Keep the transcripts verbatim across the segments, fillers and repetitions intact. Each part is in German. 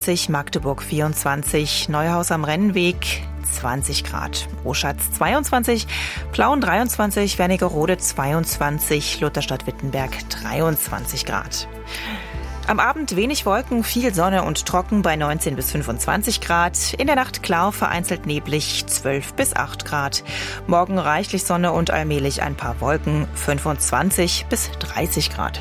dreiundzwanzig, Magdeburg vierundzwanzig, Neuhaus am Rennweg zwanzig Grad, Oschatz zweiundzwanzig, Plauen dreiundzwanzig, Wernigerode zweiundzwanzig, Lutherstadt-Wittenberg dreiundzwanzig Grad. Am Abend wenig Wolken, viel Sonne und trocken bei neunzehn bis fünfundzwanzig Grad. In der Nacht klar, vereinzelt neblig, zwölf bis acht Grad. Morgen reichlich Sonne und allmählich ein paar Wolken, fünfundzwanzig bis dreißig Grad.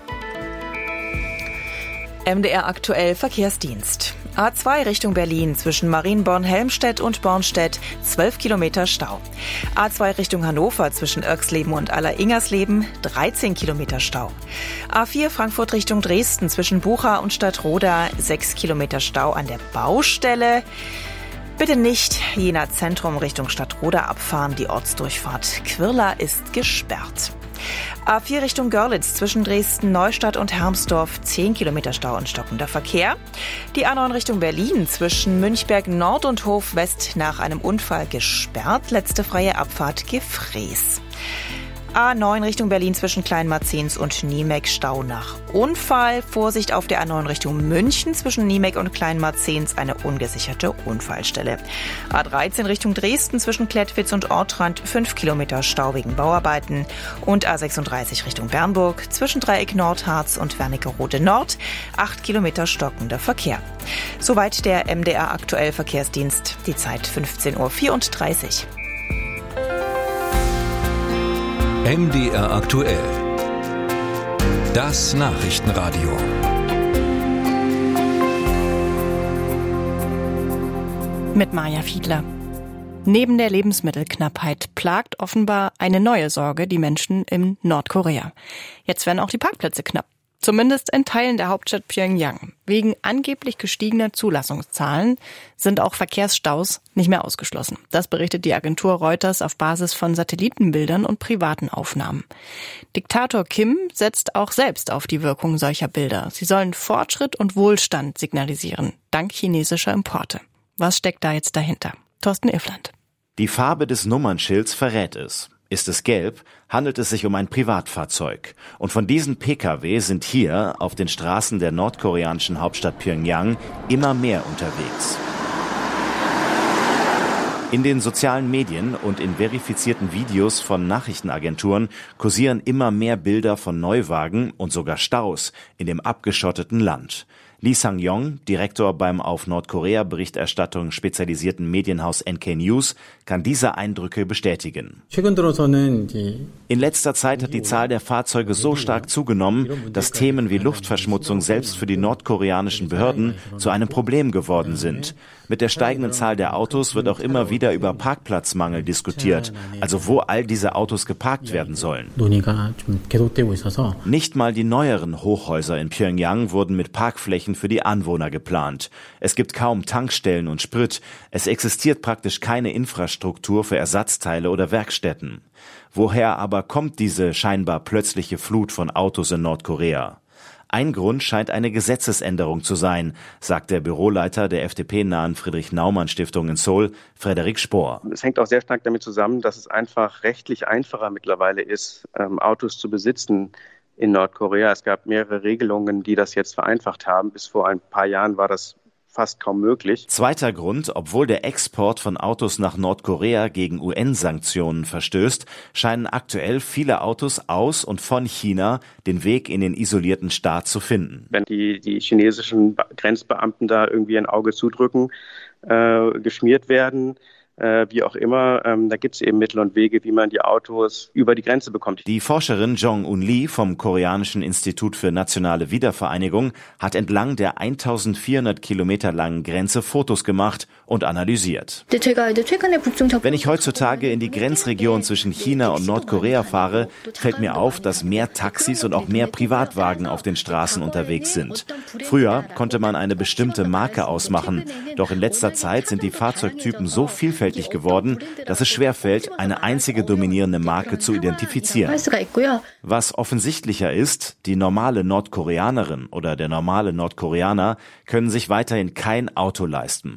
M D R aktuell Verkehrsdienst. A zwei Richtung Berlin zwischen Marienborn-Helmstedt und Bornstedt zwölf Kilometer Stau. A zwei Richtung Hannover zwischen Irxleben und Aller-Ingersleben dreizehn Kilometer Stau. A vier Frankfurt Richtung Dresden zwischen Bucha und Stadtroda sechs Kilometer Stau an der Baustelle. Bitte nicht Jena Zentrum Richtung Stadtroda abfahren, die Ortsdurchfahrt Quirla ist gesperrt. A vier Richtung Görlitz zwischen Dresden-Neustadt und Hermsdorf zehn Kilometer Stau und stockender Verkehr. Die A neun Richtung Berlin zwischen Münchberg Nord und Hof West nach einem Unfall gesperrt. Letzte freie Abfahrt Gefrees. A neun Richtung Berlin zwischen Kleinmarzens und Niemek Stau nach Unfall. Vorsicht auf der A neun Richtung München zwischen Niemek und Kleinmarzens eine ungesicherte Unfallstelle. A dreizehn Richtung Dresden zwischen Klettwitz und Ortrand fünf Kilometer Stau wegen Bauarbeiten. Und A sechsunddreißig Richtung Bernburg zwischen Dreieck Nordharz und Wernigerode Nord acht Kilometer stockender Verkehr. Soweit der M D R aktuell Verkehrsdienst. Die Zeit fünfzehn Uhr vierunddreißig. M D R aktuell. Das Nachrichtenradio. Mit Maja Fiedler. Neben der Lebensmittelknappheit plagt offenbar eine neue Sorge die Menschen in Nordkorea. Jetzt werden auch die Parkplätze knapp. Zumindest in Teilen der Hauptstadt Pyongyang. Wegen angeblich gestiegener Zulassungszahlen sind auch Verkehrsstaus nicht mehr ausgeschlossen. Das berichtet die Agentur Reuters auf Basis von Satellitenbildern und privaten Aufnahmen. Diktator Kim setzt auch selbst auf die Wirkung solcher Bilder. Sie sollen Fortschritt und Wohlstand signalisieren, dank chinesischer Importe. Was steckt da jetzt dahinter? Thorsten Iffland. Die Farbe des Nummernschilds verrät es. Ist es gelb, handelt es sich um ein Privatfahrzeug. Und von diesen Pkw sind hier auf den Straßen der nordkoreanischen Hauptstadt Pyongyang immer mehr unterwegs. In den sozialen Medien und in verifizierten Videos von Nachrichtenagenturen kursieren immer mehr Bilder von Neuwagen und sogar Staus in dem abgeschotteten Land. Lee Sang-yong, Direktor beim auf Nordkorea-Berichterstattung spezialisierten Medienhaus N K News, kann diese Eindrücke bestätigen. In letzter Zeit hat die Zahl der Fahrzeuge so stark zugenommen, dass Themen wie Luftverschmutzung selbst für die nordkoreanischen Behörden zu einem Problem geworden sind. Mit der steigenden Zahl der Autos wird auch immer wieder über Parkplatzmangel diskutiert, also wo all diese Autos geparkt werden sollen. Nicht mal die neueren Hochhäuser in Pyongyang wurden mit Parkflächen für die Anwohner geplant. Es gibt kaum Tankstellen und Sprit. Es existiert praktisch keine Infrastruktur für Ersatzteile oder Werkstätten. Woher aber kommt diese scheinbar plötzliche Flut von Autos in Nordkorea? Ein Grund scheint eine Gesetzesänderung zu sein, sagt der Büroleiter der F D P-nahen Friedrich-Naumann-Stiftung in Seoul, Frederik Spohr. Es hängt auch sehr stark damit zusammen, dass es einfach rechtlich einfacher mittlerweile ist, ähm, Autos zu besitzen in Nordkorea. Es gab mehrere Regelungen, die das jetzt vereinfacht haben. Bis vor ein paar Jahren war das fast kaum möglich. Zweiter Grund, obwohl der Export von Autos nach Nordkorea gegen U N-Sanktionen verstößt, scheinen aktuell viele Autos aus und von China den Weg in den isolierten Staat zu finden. Wenn die, die chinesischen Grenzbeamten da irgendwie ein Auge zudrücken, äh, geschmiert werden, Äh, wie auch immer, ähm, da gibt es eben Mittel und Wege, wie man die Autos über die Grenze bekommt. Die Forscherin Jong-Un Lee vom Koreanischen Institut für nationale Wiedervereinigung hat entlang der eintausendvierhundert Kilometer langen Grenze Fotos gemacht und analysiert. Wenn ich heutzutage in die Grenzregion zwischen China und Nordkorea fahre, fällt mir auf, dass mehr Taxis und auch mehr Privatwagen auf den Straßen unterwegs sind. Früher konnte man eine bestimmte Marke ausmachen, doch in letzter Zeit sind die Fahrzeugtypen so vielfältig geworden, dass es schwerfällt, eine einzige dominierende Marke zu identifizieren. Was offensichtlicher ist, die normale Nordkoreanerin oder der normale Nordkoreaner können sich weiterhin kein Auto leisten.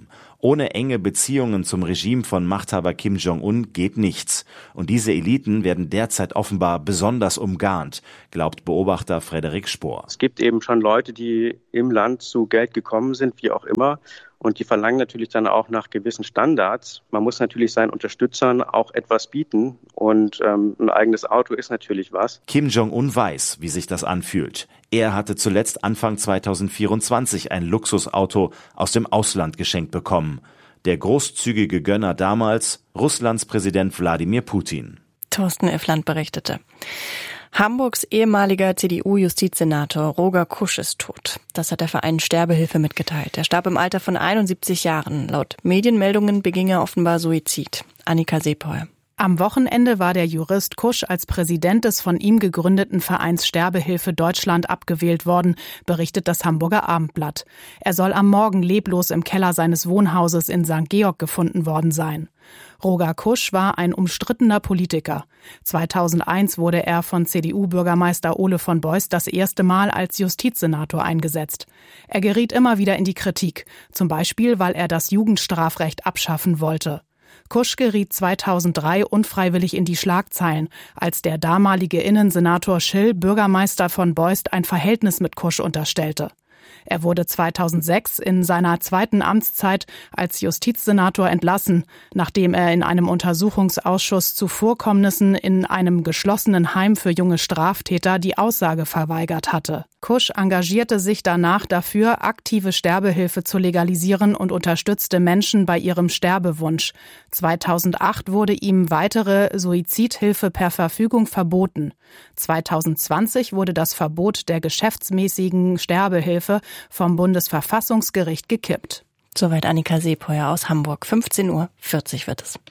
Ohne enge Beziehungen zum Regime von Machthaber Kim Jong-un geht nichts. Und diese Eliten werden derzeit offenbar besonders umgarnt, glaubt Beobachter Frederik Spohr. Es gibt eben schon Leute, die im Land zu Geld gekommen sind, wie auch immer. Und die verlangen natürlich dann auch nach gewissen Standards. Man muss natürlich seinen Unterstützern auch etwas bieten. Und ähm, ein eigenes Auto ist natürlich was. Kim Jong-un weiß, wie sich das anfühlt. Er hatte zuletzt Anfang zweitausendvierundzwanzig ein Luxusauto aus dem Ausland geschenkt bekommen. Der großzügige Gönner damals, Russlands Präsident Wladimir Putin. Thorsten Effland berichtete. Hamburgs ehemaliger C D U-Justizsenator Roger Kusch ist tot. Das hat der Verein Sterbehilfe mitgeteilt. Er starb im Alter von einundsiebzig Jahren. Laut Medienmeldungen beging er offenbar Suizid. Annika Seepoer. Am Wochenende war der Jurist Kusch als Präsident des von ihm gegründeten Vereins Sterbehilfe Deutschland abgewählt worden, berichtet das Hamburger Abendblatt. Er soll am Morgen leblos im Keller seines Wohnhauses in Sankt Georg gefunden worden sein. Roger Kusch war ein umstrittener Politiker. zweitausendeins wurde er von C D U-Bürgermeister Ole von Beust das erste Mal als Justizsenator eingesetzt. Er geriet immer wieder in die Kritik, zum Beispiel, weil er das Jugendstrafrecht abschaffen wollte. Kusch geriet zweitausenddrei unfreiwillig in die Schlagzeilen, als der damalige Innensenator Schill Bürgermeister von Beust ein Verhältnis mit Kusch unterstellte. Er wurde zweitausendsechs in seiner zweiten Amtszeit als Justizsenator entlassen, nachdem er in einem Untersuchungsausschuss zu Vorkommnissen in einem geschlossenen Heim für junge Straftäter die Aussage verweigert hatte. Kusch engagierte sich danach dafür, aktive Sterbehilfe zu legalisieren und unterstützte Menschen bei ihrem Sterbewunsch. zweitausendacht wurde ihm weitere Suizidhilfe per Verfügung verboten. zweitausendzwanzig wurde das Verbot der geschäftsmäßigen Sterbehilfe vom Bundesverfassungsgericht gekippt. Soweit Annika Seepoer aus Hamburg. fünfzehn Uhr vierzig wird es.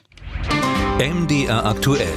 M D R aktuell.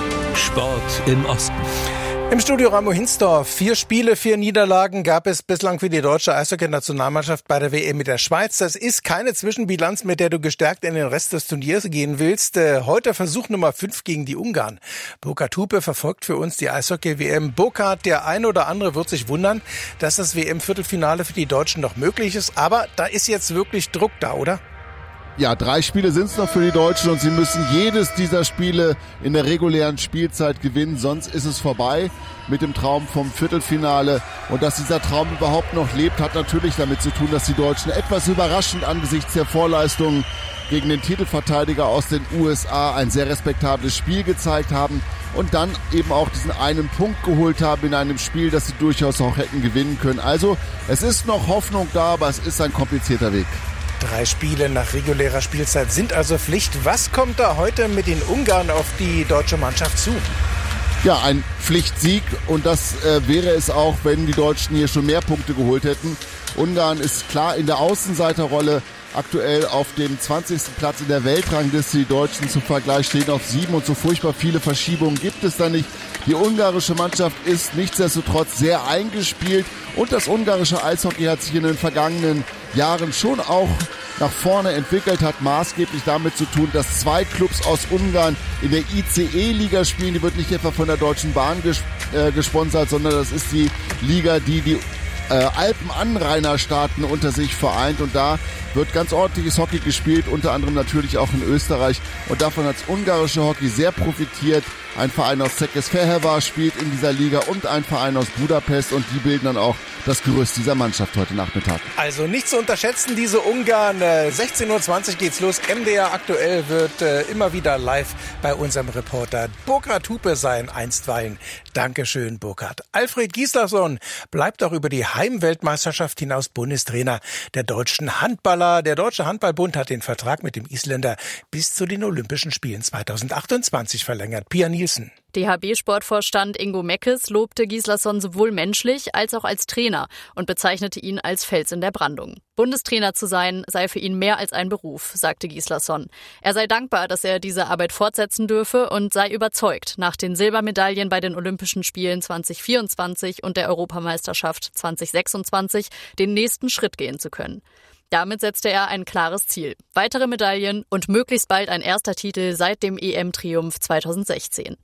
Sport im Osten. Im Studio Ramo Hinsdorf. Vier Spiele, vier Niederlagen gab es bislang für die deutsche Eishockey-Nationalmannschaft bei der W M mit der Schweiz. Das ist keine Zwischenbilanz, mit der du gestärkt in den Rest des Turniers gehen willst. Heute Versuch Nummer fünf gegen die Ungarn. Burkhard Hupe verfolgt für uns die Eishockey-W M. Burkhard, der ein oder andere wird sich wundern, dass das W M-Viertelfinale für die Deutschen noch möglich ist. Aber da ist jetzt wirklich Druck da, oder? Ja, drei Spiele sind es noch für die Deutschen und sie müssen jedes dieser Spiele in der regulären Spielzeit gewinnen, sonst ist es vorbei mit dem Traum vom Viertelfinale. Und dass dieser Traum überhaupt noch lebt, hat natürlich damit zu tun, dass die Deutschen etwas überraschend angesichts der Vorleistungen gegen den Titelverteidiger aus den U S A ein sehr respektables Spiel gezeigt haben und dann eben auch diesen einen Punkt geholt haben in einem Spiel, das sie durchaus auch hätten gewinnen können. Also es ist noch Hoffnung da, aber es ist ein komplizierter Weg. Drei Spiele nach regulärer Spielzeit sind also Pflicht. Was kommt da heute mit den Ungarn auf die deutsche Mannschaft zu? Ja, ein Pflichtsieg und das äh, wäre es auch, wenn die Deutschen hier schon mehr Punkte geholt hätten. Ungarn ist klar in der Außenseiterrolle aktuell auf dem zwanzigsten Platz in der Weltrangliste. Die Deutschen zum Vergleich stehen auf sieben und so furchtbar viele Verschiebungen gibt es da nicht. Die ungarische Mannschaft ist nichtsdestotrotz sehr eingespielt und das ungarische Eishockey hat sich in den vergangenen Jahren schon auch nach vorne entwickelt, hat maßgeblich damit zu tun, dass zwei Clubs aus Ungarn in der I C E-Liga spielen. Die wird nicht etwa von der Deutschen Bahn ges- äh, gesponsert, sondern das ist die Liga, die die äh, Alpenanrainerstaaten unter sich vereint. Und da wird ganz ordentliches Hockey gespielt, unter anderem natürlich auch in Österreich. Und davon hat das ungarische Hockey sehr profitiert. Ein Verein aus Székesfehérvár spielt in dieser Liga und ein Verein aus Budapest. Und die bilden dann auch das Gerüst dieser Mannschaft heute Nachmittag. Also nicht zu unterschätzen, diese Ungarn. sechzehn Uhr zwanzig geht's los. M D R aktuell wird äh, immer wieder live bei unserem Reporter Burkhard Hupe sein, einstweilen. Dankeschön, Burkhard. Alfred Gislason bleibt auch über die Heimweltmeisterschaft hinaus Bundestrainer der deutschen Handballer. Der Deutsche Handballbund hat den Vertrag mit dem Isländer bis zu den Olympischen Spielen zweitausendachtundzwanzig verlängert. Pia Nielsen. D H B-Sportvorstand Ingo Meckes lobte Gislason sowohl menschlich als auch als Trainer und bezeichnete ihn als Fels in der Brandung. Bundestrainer zu sein sei für ihn mehr als ein Beruf, sagte Gislason. Er sei dankbar, dass er diese Arbeit fortsetzen dürfe und sei überzeugt, nach den Silbermedaillen bei den Olympischen Spielen zweitausendvierundzwanzig und der Europameisterschaft zweitausendsechsundzwanzig den nächsten Schritt gehen zu können. Damit setzte er ein klares Ziel. Weitere Medaillen und möglichst bald ein erster Titel seit dem E M-Triumph zweitausendsechzehn.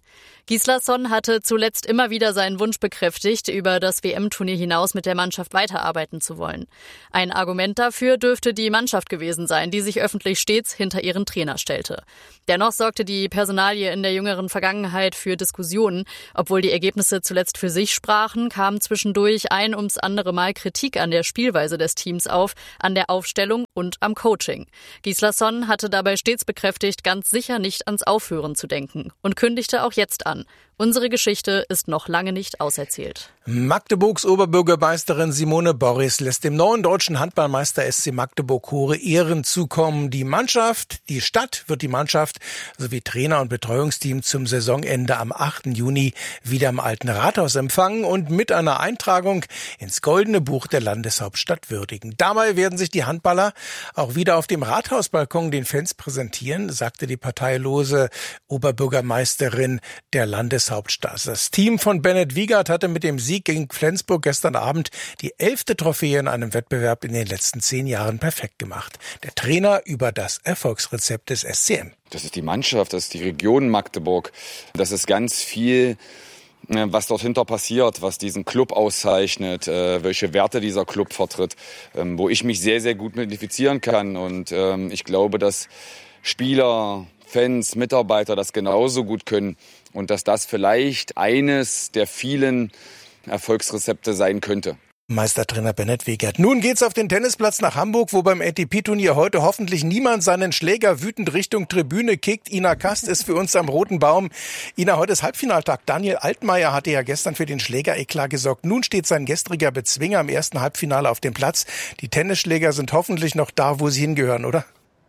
Gislason hatte zuletzt immer wieder seinen Wunsch bekräftigt, über das W M-Turnier hinaus mit der Mannschaft weiterarbeiten zu wollen. Ein Argument dafür dürfte die Mannschaft gewesen sein, die sich öffentlich stets hinter ihren Trainer stellte. Dennoch sorgte die Personalie in der jüngeren Vergangenheit für Diskussionen. Obwohl die Ergebnisse zuletzt für sich sprachen, kam zwischendurch ein ums andere Mal Kritik an der Spielweise des Teams auf, an der Aufstellung und am Coaching. Gislason hatte dabei stets bekräftigt, ganz sicher nicht ans Aufhören zu denken und kündigte auch jetzt an. Unsere Geschichte ist noch lange nicht auserzählt. Magdeburgs Oberbürgermeisterin Simone Boris lässt dem neuen deutschen Handballmeister S C Magdeburg hohe Ehren zukommen. Die Mannschaft, die Stadt wird die Mannschaft sowie Trainer und Betreuungsteam zum Saisonende am achten Juni wieder im Alten Rathaus empfangen und mit einer Eintragung ins Goldene Buch der Landeshauptstadt würdigen. Dabei werden sich die Handballer auch wieder auf dem Rathausbalkon den Fans präsentieren, sagte die parteilose Oberbürgermeisterin der Landeshauptstadt. Das Team von Bennett Wiegert hatte mit dem Sieg gegen Flensburg gestern Abend die elfte Trophäe in einem Wettbewerb in den letzten zehn Jahren perfekt gemacht. Der Trainer über das Erfolgsrezept des S C M. Das ist die Mannschaft, das ist die Region Magdeburg. Das ist ganz viel, was dort hinter passiert, was diesen Club auszeichnet, welche Werte dieser Club vertritt, wo ich mich sehr, sehr gut mit identifizieren kann. Und ich glaube, dass Spieler, Fans, Mitarbeiter das genauso gut können und dass das vielleicht eines der vielen Erfolgsrezepte sein könnte. Meistertrainer Bennett Wiegert. Nun geht's auf den Tennisplatz nach Hamburg, wo beim A T P-Turnier heute hoffentlich niemand seinen Schläger wütend Richtung Tribüne kickt. Ina Kast ist für uns am roten Baum. Ina, heute ist Halbfinaltag. Daniel Altmaier hatte ja gestern für den Schlägereklat gesorgt. Nun steht sein gestriger Bezwinger im ersten Halbfinale auf dem Platz. Die Tennisschläger sind hoffentlich noch da, wo sie hingehören, oder?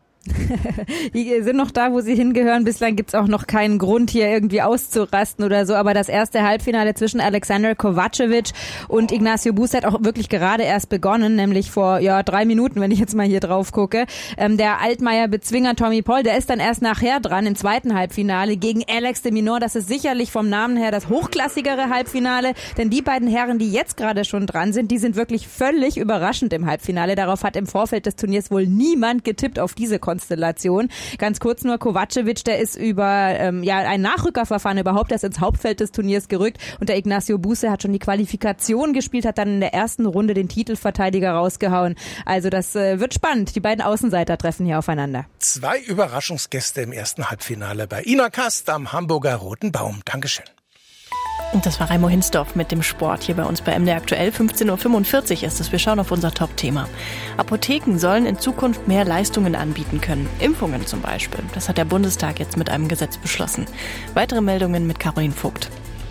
Die sind noch da, wo sie hingehören. Bislang gibt's auch noch keinen Grund, hier irgendwie auszurasten oder so. Aber das erste Halbfinale zwischen Alexander Kovacevic und Ignacio Bus hat auch wirklich gerade erst begonnen, nämlich vor ja drei Minuten, wenn ich jetzt mal hier drauf gucke. Ähm, der Altmaier-Bezwinger Tommy Paul, der ist dann erst nachher dran im zweiten Halbfinale gegen Alex de Minaur. Das ist sicherlich vom Namen her das hochklassigere Halbfinale, denn die beiden Herren, die jetzt gerade schon dran sind, die sind wirklich völlig überraschend im Halbfinale. Darauf hat im Vorfeld des Turniers wohl niemand getippt, auf diese Konstellation. Konstellation. Ganz kurz nur, Kovacevic, der ist über ähm, ja ein Nachrückerverfahren überhaupt erst ins Hauptfeld des Turniers gerückt und der Ignacio Buse hat schon die Qualifikation gespielt, hat dann in der ersten Runde den Titelverteidiger rausgehauen. Also das äh, wird spannend. Die beiden Außenseiter treffen hier aufeinander. Zwei Überraschungsgäste im ersten Halbfinale bei Ina Kast am Hamburger Roten Baum. Dankeschön. Und das war Raimo Hinsdorf mit dem Sport hier bei uns bei M D R Aktuell. fünfzehn Uhr fünfundvierzig ist es. Wir schauen auf unser Top-Thema. Apotheken sollen in Zukunft mehr Leistungen anbieten können. Impfungen zum Beispiel. Das hat der Bundestag jetzt mit einem Gesetz beschlossen. Weitere Meldungen mit Caroline Vogt.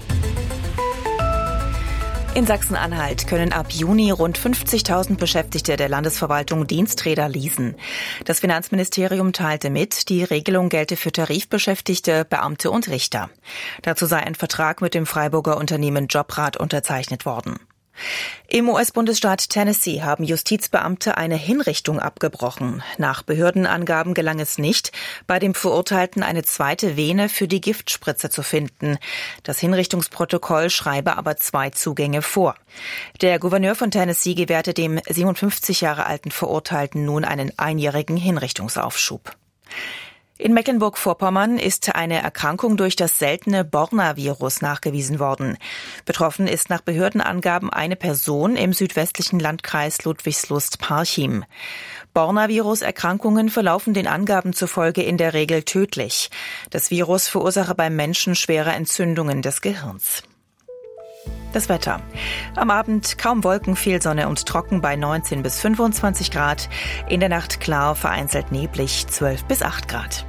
In Sachsen-Anhalt können ab Juni rund fünfzigtausend Beschäftigte der Landesverwaltung Diensträder leasen. Das Finanzministerium teilte mit, die Regelung gelte für Tarifbeschäftigte, Beamte und Richter. Dazu sei ein Vertrag mit dem Freiburger Unternehmen Jobrat unterzeichnet worden. Im U S-Bundesstaat Tennessee haben Justizbeamte eine Hinrichtung abgebrochen. Nach Behördenangaben gelang es nicht, bei dem Verurteilten eine zweite Vene für die Giftspritze zu finden. Das Hinrichtungsprotokoll schreibe aber zwei Zugänge vor. Der Gouverneur von Tennessee gewährte dem siebenundfünfzig Jahre alten Verurteilten nun einen einjährigen Hinrichtungsaufschub. In Mecklenburg-Vorpommern ist eine Erkrankung durch das seltene Borna-Virus nachgewiesen worden. Betroffen ist nach Behördenangaben eine Person im südwestlichen Landkreis Ludwigslust-Parchim. Borna-Virus-Erkrankungen verlaufen den Angaben zufolge in der Regel tödlich. Das Virus verursache beim Menschen schwere Entzündungen des Gehirns. Das Wetter. Am Abend kaum Wolken, viel Sonne und trocken bei neunzehn bis fünfundzwanzig Grad. In der Nacht klar, vereinzelt neblig, zwölf bis acht Grad.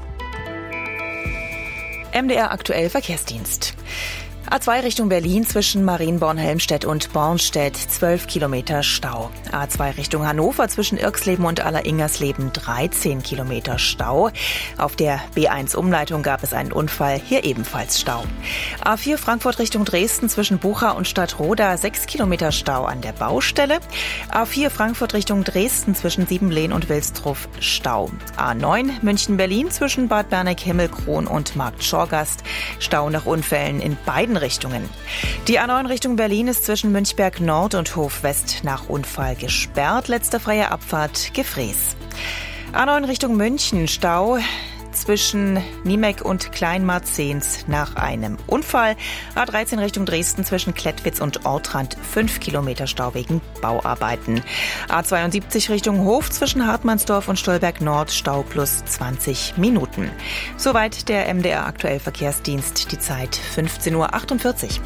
M D R Aktuell Verkehrsdienst. A zwei Richtung Berlin zwischen Marienborn-Helmstedt und Bornstedt, zwölf Kilometer Stau. A zwei Richtung Hannover zwischen Irxleben und Aller-Ingersleben, dreizehn Kilometer Stau. Auf der B eins Umleitung gab es einen Unfall, hier ebenfalls Stau. A vier Frankfurt Richtung Dresden zwischen Bucha und Stadtroda, sechs Kilometer Stau an der Baustelle. A vier Frankfurt Richtung Dresden zwischen Siebenlehn und Wilsdruff, Stau. A neun München-Berlin zwischen Bad Berneck-Himmelkron und Markt Schorgast, Stau nach Unfällen in beiden Richtungen. Die A neun Richtung Berlin ist zwischen Münchberg Nord und Hof West nach Unfall gesperrt. Letzte freie Abfahrt Gefrees. A neun Richtung München, Stau zwischen Niemek und Kleinmarzens nach einem Unfall. A dreizehn Richtung Dresden zwischen Klettwitz und Ortrand fünf Kilometer Stau wegen Bauarbeiten. A zweiundsiebzig Richtung Hof zwischen Hartmannsdorf und Stolberg Nord Stau plus zwanzig Minuten. Soweit der M D R Aktuell Verkehrsdienst. Die Zeit fünfzehn Uhr achtundvierzig.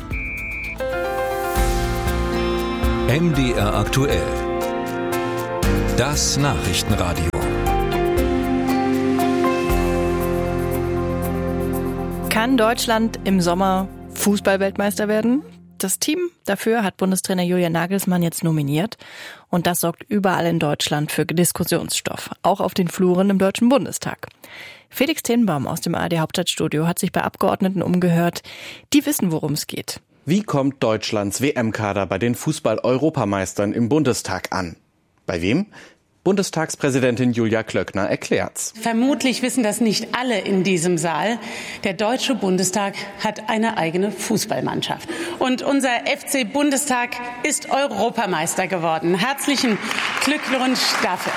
M D R Aktuell. Das Nachrichtenradio. Kann Deutschland im Sommer Fußballweltmeister werden? Das Team dafür hat Bundestrainer Julian Nagelsmann jetzt nominiert. Und das sorgt überall in Deutschland für Diskussionsstoff. Auch auf den Fluren im Deutschen Bundestag. Felix Tenbaum aus dem A R D Hauptstadtstudio hat sich bei Abgeordneten umgehört. Die wissen, worum es geht. Wie kommt Deutschlands W M-Kader bei den Fußball-Europameistern im Bundestag an? Bei wem? Bundestagspräsidentin Julia Klöckner erklärt's. Vermutlich wissen das nicht alle in diesem Saal. Der Deutsche Bundestag hat eine eigene Fußballmannschaft. Und unser F C Bundestag ist Europameister geworden. Herzlichen Glückwunsch dafür.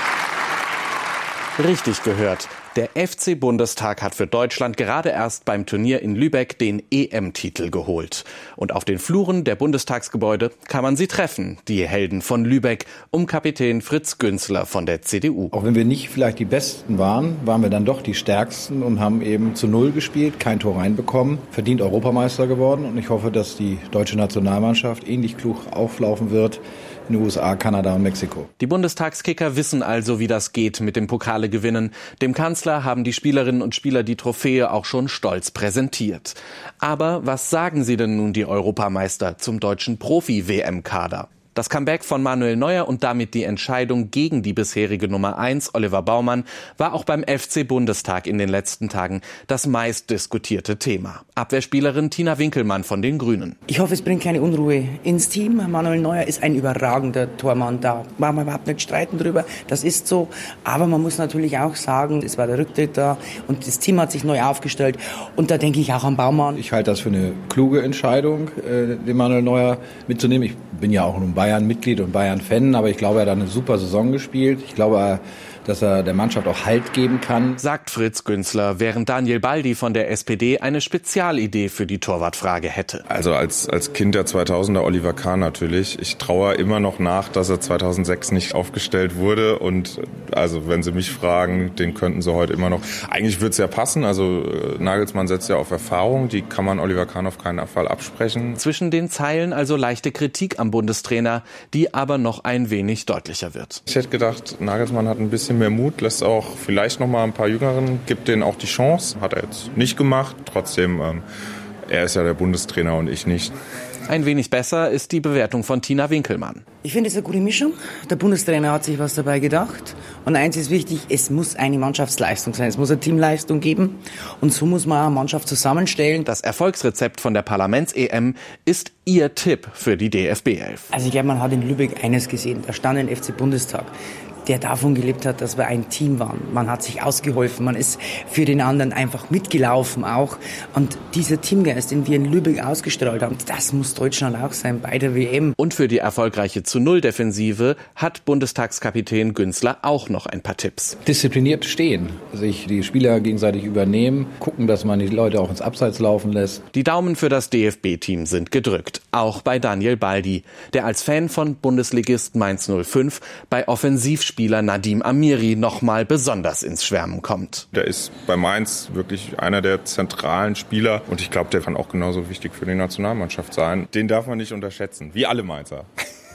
Richtig gehört. Der F C Bundestag hat für Deutschland gerade erst beim Turnier in Lübeck den E M-Titel geholt. Und auf den Fluren der Bundestagsgebäude kann man sie treffen, die Helden von Lübeck, um Kapitän Fritz Günzler von der C D U. Auch wenn wir nicht vielleicht die Besten waren, waren wir dann doch die Stärksten und haben eben zu Null gespielt, kein Tor reinbekommen, verdient Europameister geworden. Und ich hoffe, dass die deutsche Nationalmannschaft ähnlich klug auflaufen wird in den U S A, Kanada und Mexiko. Die Bundestagskicker wissen also, wie das geht mit dem Pokale gewinnen. Dem Kanzler haben die Spielerinnen und Spieler die Trophäe auch schon stolz präsentiert. Aber was sagen sie denn nun die Europameister zum deutschen Profi-W M-Kader? Das Comeback von Manuel Neuer und damit die Entscheidung gegen die bisherige Nummer eins, Oliver Baumann, war auch beim F C Bundestag in den letzten Tagen das meistdiskutierte Thema. Abwehrspielerin Tina Winkelmann von den Grünen. Ich hoffe, es bringt keine Unruhe ins Team. Manuel Neuer ist ein überragender Tormann. Da wollen wir überhaupt nicht streiten drüber. Das ist so. Aber man muss natürlich auch sagen, es war der Rücktritt da und das Team hat sich neu aufgestellt. Und da denke ich auch an Baumann. Ich halte das für eine kluge Entscheidung, den Manuel Neuer mitzunehmen. Ich bin ja auch ein Bayern-Mitglied und Bayern-Fan, aber ich glaube, er hat eine super Saison gespielt. Ich glaube, dass er der Mannschaft auch Halt geben kann. Sagt Fritz Günzler, während Daniel Baldi von der S P D eine Spezialidee für die Torwartfrage hätte. Also als, als Kind der zweitausender Oliver Kahn natürlich. Ich traue immer noch nach, dass er zweitausendsechs nicht aufgestellt wurde. Und also wenn Sie mich fragen, den könnten Sie heute immer noch. Eigentlich würde es ja passen. Also Nagelsmann setzt ja auf Erfahrung. Die kann man Oliver Kahn auf keinen Fall absprechen. Zwischen den Zeilen also leichte Kritik am Bundestrainer, die aber noch ein wenig deutlicher wird. Ich hätte gedacht, Nagelsmann hat ein bisschen mehr Mut, lässt auch vielleicht noch mal ein paar Jüngeren, gibt denen auch die Chance. Hat er jetzt nicht gemacht. Trotzdem, ähm, er ist ja der Bundestrainer und ich nicht. Ein wenig besser ist die Bewertung von Tina Winkelmann. Ich finde es eine gute Mischung. Der Bundestrainer hat sich was dabei gedacht. Und eins ist wichtig, es muss eine Mannschaftsleistung sein. Es muss eine Teamleistung geben. Und so muss man eine Mannschaft zusammenstellen. Das Erfolgsrezept von der Parlaments-E M ist Ihr Tipp für die D F B elf. Also ich glaube, man hat in Lübeck eines gesehen. Da stand ein F C Bundestag, der davon gelebt hat, dass wir ein Team waren. Man hat sich ausgeholfen, man ist für den anderen einfach mitgelaufen auch. Und dieser Teamgeist, den wir in Lübeck ausgestrahlt haben, das muss Deutschland auch sein bei der W M. Und für die erfolgreiche zu Null Defensive hat Bundestagskapitän Günzler auch noch ein paar Tipps. Diszipliniert stehen, sich die Spieler gegenseitig übernehmen, gucken, dass man die Leute auch ins Abseits laufen lässt. Die Daumen für das D F B-Team sind gedrückt, auch bei Daniel Baldi, der als Fan von Bundesligist Mainz null fünf bei Offensivspielern Spieler Nadim Amiri noch mal besonders ins Schwärmen kommt. Der ist bei Mainz wirklich einer der zentralen Spieler und ich glaube, der kann auch genauso wichtig für die Nationalmannschaft sein. Den darf man nicht unterschätzen, wie alle Mainzer.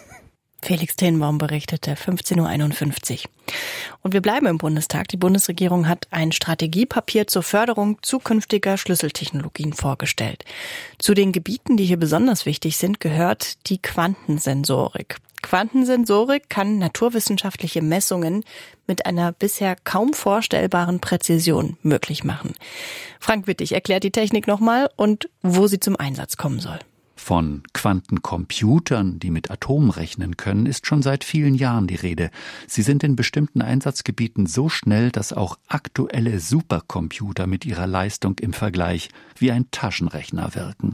Felix Tenbaum berichtete, fünfzehn Uhr einundfünfzig. Und wir bleiben im Bundestag. Die Bundesregierung hat ein Strategiepapier zur Förderung zukünftiger Schlüsseltechnologien vorgestellt. Zu den Gebieten, die hier besonders wichtig sind, gehört die Quantensensorik. Quantensensorik kann naturwissenschaftliche Messungen mit einer bisher kaum vorstellbaren Präzision möglich machen. Frank Wittig erklärt die Technik nochmal und wo sie zum Einsatz kommen soll. Von Quantencomputern, die mit Atomen rechnen können, ist schon seit vielen Jahren die Rede. Sie sind in bestimmten Einsatzgebieten so schnell, dass auch aktuelle Supercomputer mit ihrer Leistung im Vergleich wie ein Taschenrechner wirken.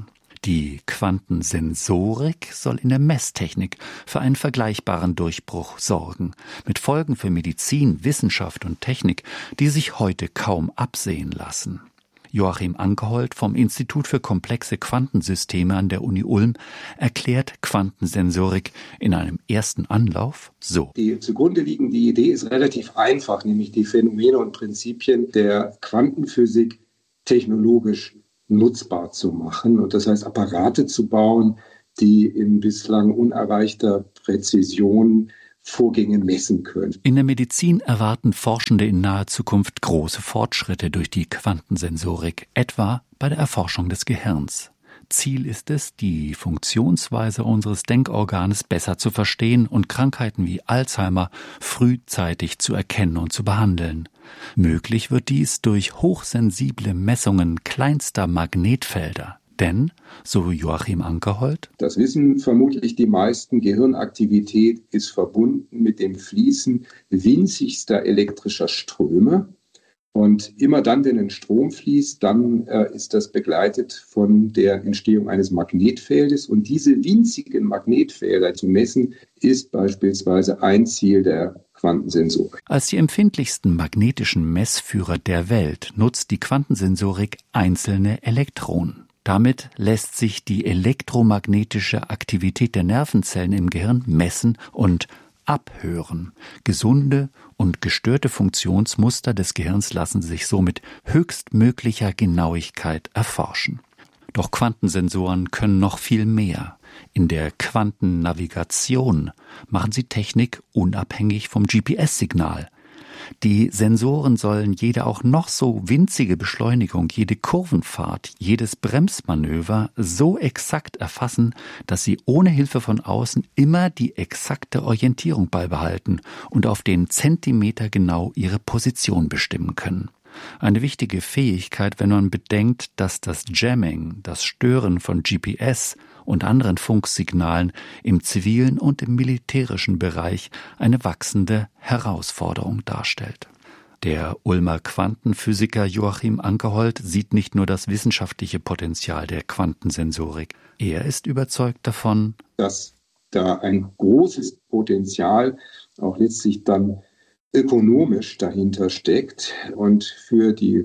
Die Quantensensorik soll in der Messtechnik für einen vergleichbaren Durchbruch sorgen, mit Folgen für Medizin, Wissenschaft und Technik, die sich heute kaum absehen lassen. Joachim Ankehold vom Institut für komplexe Quantensysteme an der Uni Ulm erklärt Quantensensorik in einem ersten Anlauf so. Die zugrunde liegende Idee ist relativ einfach, nämlich die Phänomene und Prinzipien der Quantenphysik technologisch nutzbar zu machen. Und das heißt, Apparate zu bauen, die in bislang unerreichter Präzision Vorgänge messen können. In der Medizin erwarten Forschende in naher Zukunft große Fortschritte durch die Quantensensorik, etwa bei der Erforschung des Gehirns. Ziel ist es, die Funktionsweise unseres Denkorganes besser zu verstehen und Krankheiten wie Alzheimer frühzeitig zu erkennen und zu behandeln. Möglich wird dies durch hochsensible Messungen kleinster Magnetfelder. Denn, so Joachim Ankehold, das wissen vermutlich die meisten, Gehirnaktivität ist verbunden mit dem Fließen winzigster elektrischer Ströme. Und immer dann, wenn ein Strom fließt, dann äh, ist das begleitet von der Entstehung eines Magnetfeldes. Und diese winzigen Magnetfelder zu messen, ist beispielsweise ein Ziel der Quantensensorik. Als die empfindlichsten magnetischen Messführer der Welt nutzt die Quantensensorik einzelne Elektronen. Damit lässt sich die elektromagnetische Aktivität der Nervenzellen im Gehirn messen und abhören. Gesunde und gestörte Funktionsmuster des Gehirns lassen sich so mit höchstmöglicher Genauigkeit erforschen. Doch Quantensensoren können noch viel mehr. In der Quantennavigation machen sie Technik unabhängig vom G P S-Signal. Die Sensoren sollen jede auch noch so winzige Beschleunigung, jede Kurvenfahrt, jedes Bremsmanöver so exakt erfassen, dass sie ohne Hilfe von außen immer die exakte Orientierung beibehalten und auf den Zentimeter genau ihre Position bestimmen können. Eine wichtige Fähigkeit, wenn man bedenkt, dass das Jamming, das Stören von G P S und anderen Funksignalen im zivilen und im militärischen Bereich eine wachsende Herausforderung darstellt. Der Ulmer Quantenphysiker Joachim Ankehold sieht nicht nur das wissenschaftliche Potenzial der Quantensensorik. Er ist überzeugt davon, dass da ein großes Potenzial auch letztlich dann ökonomisch dahinter steckt und für die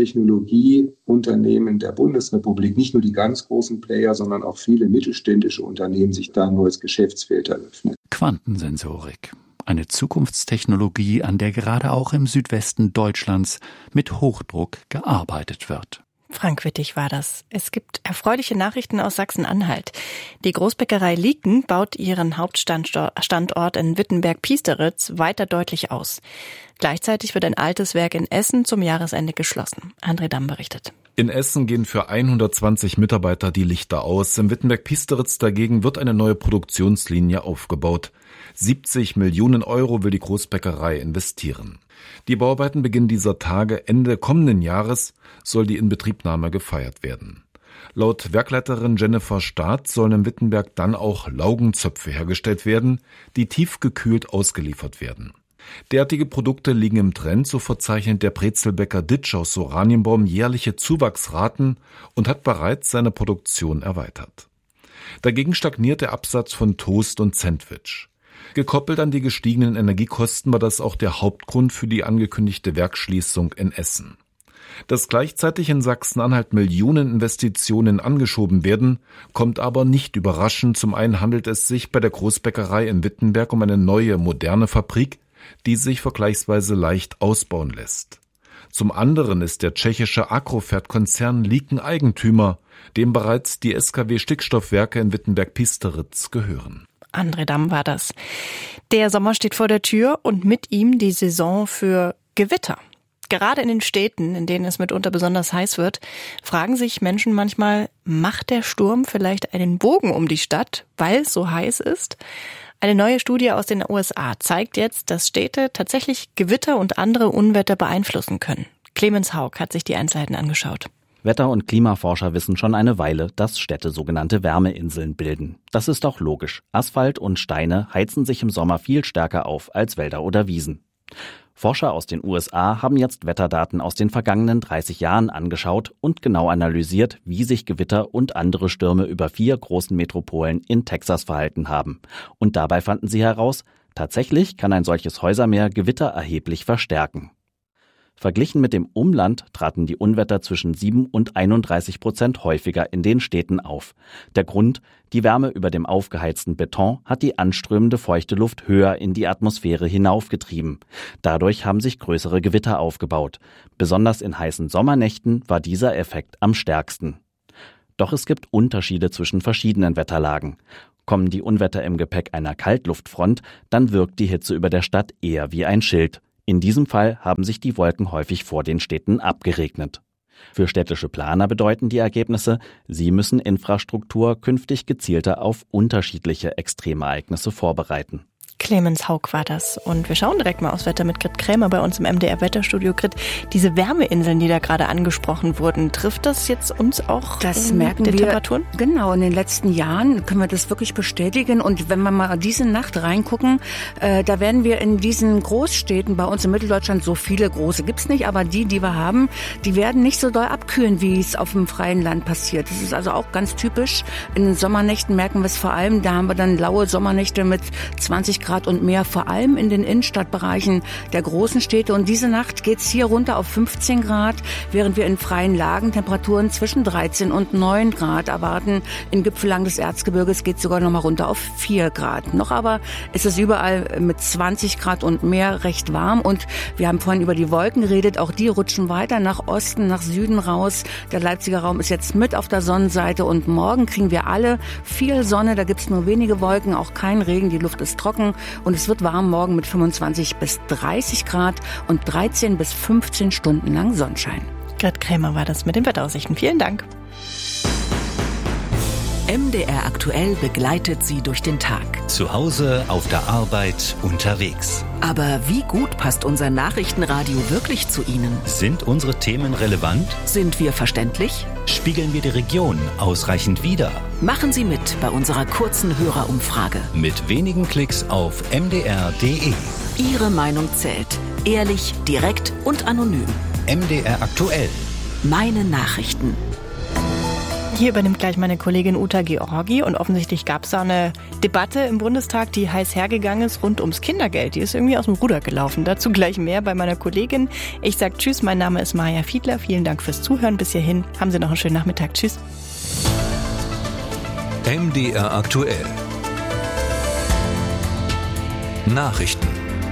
Hochtechnologieunternehmen der Bundesrepublik, nicht nur die ganz großen Player, sondern auch viele mittelständische Unternehmen, sich da ein neues Geschäftsfeld eröffnet. Quantensensorik, eine Zukunftstechnologie, an der gerade auch im Südwesten Deutschlands mit Hochdruck gearbeitet wird. Frank Wittig war das. Es gibt erfreuliche Nachrichten aus Sachsen-Anhalt. Die Großbäckerei Lieken baut ihren Hauptstandort in Wittenberg-Piesteritz weiter deutlich aus. Gleichzeitig wird ein altes Werk in Essen zum Jahresende geschlossen. André Damm berichtet. In Essen gehen für hundertzwanzig Mitarbeiter die Lichter aus. Im Wittenberg-Piesteritz dagegen wird eine neue Produktionslinie aufgebaut. siebzig Millionen Euro will die Großbäckerei investieren. Die Bauarbeiten beginnen dieser Tage. Ende kommenden Jahres soll die Inbetriebnahme gefeiert werden. Laut Werkleiterin Jennifer Staat sollen in Wittenberg dann auch Laugenzöpfe hergestellt werden, die tiefgekühlt ausgeliefert werden. Derartige Produkte liegen im Trend, so verzeichnet der Brezelbäcker Ditsch aus Oranienbaum jährliche Zuwachsraten und hat bereits seine Produktion erweitert. Dagegen stagniert der Absatz von Toast und Sandwich. Gekoppelt an die gestiegenen Energiekosten war das auch der Hauptgrund für die angekündigte Werksschließung in Essen. Dass gleichzeitig in Sachsen-Anhalt Millionen Investitionen angeschoben werden, kommt aber nicht überraschend. Zum einen handelt es sich bei der Großbäckerei in Wittenberg um eine neue, moderne Fabrik, die sich vergleichsweise leicht ausbauen lässt. Zum anderen ist der tschechische Agrofert-Konzern Lieken Eigentümer, dem bereits die S K W-Stickstoffwerke in Wittenberg-Piesteritz gehören. André Damm war das. Der Sommer steht vor der Tür und mit ihm die Saison für Gewitter. Gerade in den Städten, in denen es mitunter besonders heiß wird, fragen sich Menschen manchmal, macht der Sturm vielleicht einen Bogen um die Stadt, weil es so heiß ist? Eine neue Studie aus den U S A zeigt jetzt, dass Städte tatsächlich Gewitter und andere Unwetter beeinflussen können. Clemens Haug hat sich die Einzelheiten angeschaut. Wetter- und Klimaforscher wissen schon eine Weile, dass Städte sogenannte Wärmeinseln bilden. Das ist auch logisch. Asphalt und Steine heizen sich im Sommer viel stärker auf als Wälder oder Wiesen. Forscher aus den U S A haben jetzt Wetterdaten aus den vergangenen dreißig Jahren angeschaut und genau analysiert, wie sich Gewitter und andere Stürme über vier großen Metropolen in Texas verhalten haben. Und dabei fanden sie heraus, tatsächlich kann ein solches Häusermeer Gewitter erheblich verstärken. Verglichen mit dem Umland traten die Unwetter zwischen sieben und einunddreißig Prozent häufiger in den Städten auf. Der Grund: Die Wärme über dem aufgeheizten Beton hat die anströmende feuchte Luft höher in die Atmosphäre hinaufgetrieben. Dadurch haben sich größere Gewitter aufgebaut. Besonders in heißen Sommernächten war dieser Effekt am stärksten. Doch es gibt Unterschiede zwischen verschiedenen Wetterlagen. Kommen die Unwetter im Gepäck einer Kaltluftfront, dann wirkt die Hitze über der Stadt eher wie ein Schild. In diesem Fall haben sich die Wolken häufig vor den Städten abgeregnet. Für städtische Planer bedeuten die Ergebnisse, sie müssen Infrastruktur künftig gezielter auf unterschiedliche Extremereignisse vorbereiten. Clemens Haug war das. Und wir schauen direkt mal aufs Wetter mit Grit Krämer bei uns im M D R-Wetterstudio. Grit, diese Wärmeinseln, die da gerade angesprochen wurden, trifft das jetzt uns auch das in merken den wir, Temperaturen? Genau, in den letzten Jahren können wir das wirklich bestätigen. Und wenn wir mal diese Nacht reingucken, äh, da werden wir in diesen Großstädten, bei uns in Mitteldeutschland, so viele große gibt's nicht, aber die, die wir haben, die werden nicht so doll abkühlen, wie es auf dem freien Land passiert. Das ist also auch ganz typisch. In den Sommernächten merken wir es vor allem, da haben wir dann laue Sommernächte mit zwanzig Grad und mehr, vor allem in den Innenstadtbereichen der großen Städte. Und diese Nacht geht's hier runter auf fünfzehn Grad, während wir in freien Lagen Temperaturen zwischen dreizehn und neun Grad erwarten. In Gipfellagen des Erzgebirges geht's sogar noch mal runter auf vier Grad. Noch aber ist es überall mit zwanzig Grad und mehr recht warm. Und wir haben vorhin über die Wolken geredet. Auch die rutschen weiter nach Osten, nach Süden raus. Der Leipziger Raum ist jetzt mit auf der Sonnenseite. Und morgen kriegen wir alle viel Sonne. Da gibt's nur wenige Wolken, auch kein Regen. Die Luft ist trocken. Und es wird warm morgen mit fünfundzwanzig bis dreißig Grad und dreizehn bis fünfzehn Stunden lang Sonnenschein. Grit Krämer war das mit den Wetteraussichten. Vielen Dank. M D R aktuell begleitet Sie durch den Tag. Zu Hause, auf der Arbeit, unterwegs. Aber wie gut passt unser Nachrichtenradio wirklich zu Ihnen? Sind unsere Themen relevant? Sind wir verständlich? Spiegeln wir die Region ausreichend wider? Machen Sie mit bei unserer kurzen Hörerumfrage. Mit wenigen Klicks auf m d r punkt d e. Ihre Meinung zählt. Ehrlich, direkt und anonym. M D R aktuell. Meine Nachrichten. Hier übernimmt gleich meine Kollegin Uta Georgi und offensichtlich gab es da eine Debatte im Bundestag, die heiß hergegangen ist rund ums Kindergeld. Die ist irgendwie aus dem Ruder gelaufen. Dazu gleich mehr bei meiner Kollegin. Ich sage Tschüss, mein Name ist Maja Fiedler. Vielen Dank fürs Zuhören bis hierhin. Haben Sie noch einen schönen Nachmittag. Tschüss. M D R aktuell. Nachrichten.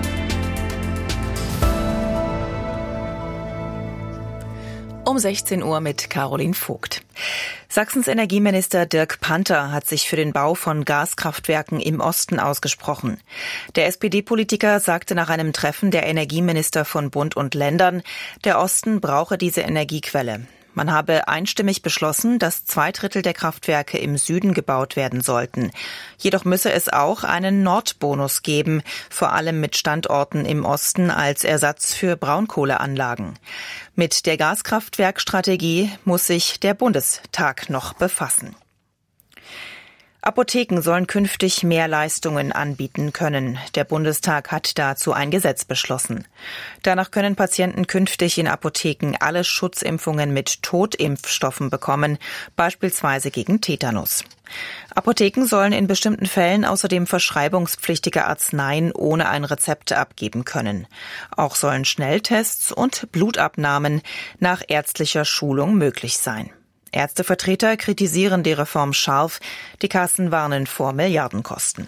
Um sechzehn Uhr mit Caroline Vogt. Sachsens Energieminister Dirk Panther hat sich für den Bau von Gaskraftwerken im Osten ausgesprochen. Der S P D-Politiker sagte nach einem Treffen der Energieminister von Bund und Ländern, der Osten brauche diese Energiequelle. Man habe einstimmig beschlossen, dass zwei Drittel der Kraftwerke im Süden gebaut werden sollten. Jedoch müsse es auch einen Nordbonus geben, vor allem mit Standorten im Osten als Ersatz für Braunkohleanlagen. Mit der Gaskraftwerkstrategie muss sich der Bundestag noch befassen. Apotheken sollen künftig mehr Leistungen anbieten können. Der Bundestag hat dazu ein Gesetz beschlossen. Danach können Patienten künftig in Apotheken alle Schutzimpfungen mit Totimpfstoffen bekommen, beispielsweise gegen Tetanus. Apotheken sollen in bestimmten Fällen außerdem verschreibungspflichtige Arzneien ohne ein Rezept abgeben können. Auch sollen Schnelltests und Blutabnahmen nach ärztlicher Schulung möglich sein. Ärztevertreter kritisieren die Reform scharf. Die Kassen warnen vor Milliardenkosten.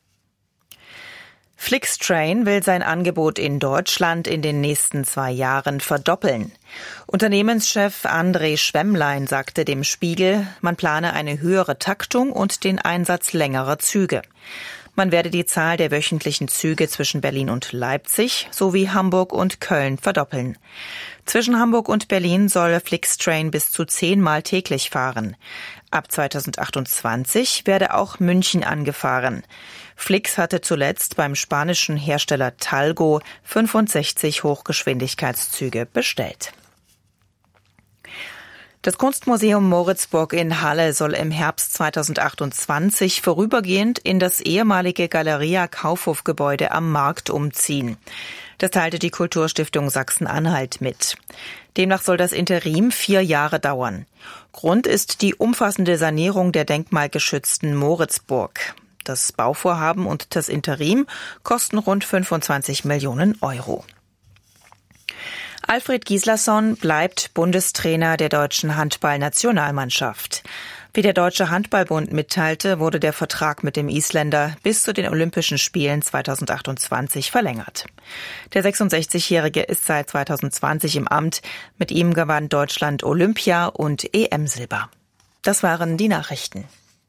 Flixtrain will sein Angebot in Deutschland in den nächsten zwei Jahren verdoppeln. Unternehmenschef André Schwemmlein sagte dem Spiegel, man plane eine höhere Taktung und den Einsatz längerer Züge. Man werde die Zahl der wöchentlichen Züge zwischen Berlin und Leipzig sowie Hamburg und Köln verdoppeln. Zwischen Hamburg und Berlin soll Flixtrain bis zu zehnmal täglich fahren. Ab zweitausendachtundzwanzig werde auch München angefahren. Flix hatte zuletzt beim spanischen Hersteller Talgo fünfundsechzig Hochgeschwindigkeitszüge bestellt. Das Kunstmuseum Moritzburg in Halle soll im Herbst zweitausendachtundzwanzig vorübergehend in das ehemalige Galeria Kaufhofgebäude am Markt umziehen. Das teilte die Kulturstiftung Sachsen-Anhalt mit. Demnach soll das Interim vier Jahre dauern. Grund ist die umfassende Sanierung der denkmalgeschützten Moritzburg. Das Bauvorhaben und das Interim kosten rund fünfundzwanzig Millionen Euro. Alfred Gislason bleibt Bundestrainer der deutschen Handballnationalmannschaft. Wie der Deutsche Handballbund mitteilte, wurde der Vertrag mit dem Isländer bis zu den Olympischen Spielen zweitausendachtundzwanzig verlängert. Der sechsundsechzigjährige ist seit zweitausendzwanzig im Amt. Mit ihm gewann Deutschland Olympia- und E M-Silber. Das waren die Nachrichten.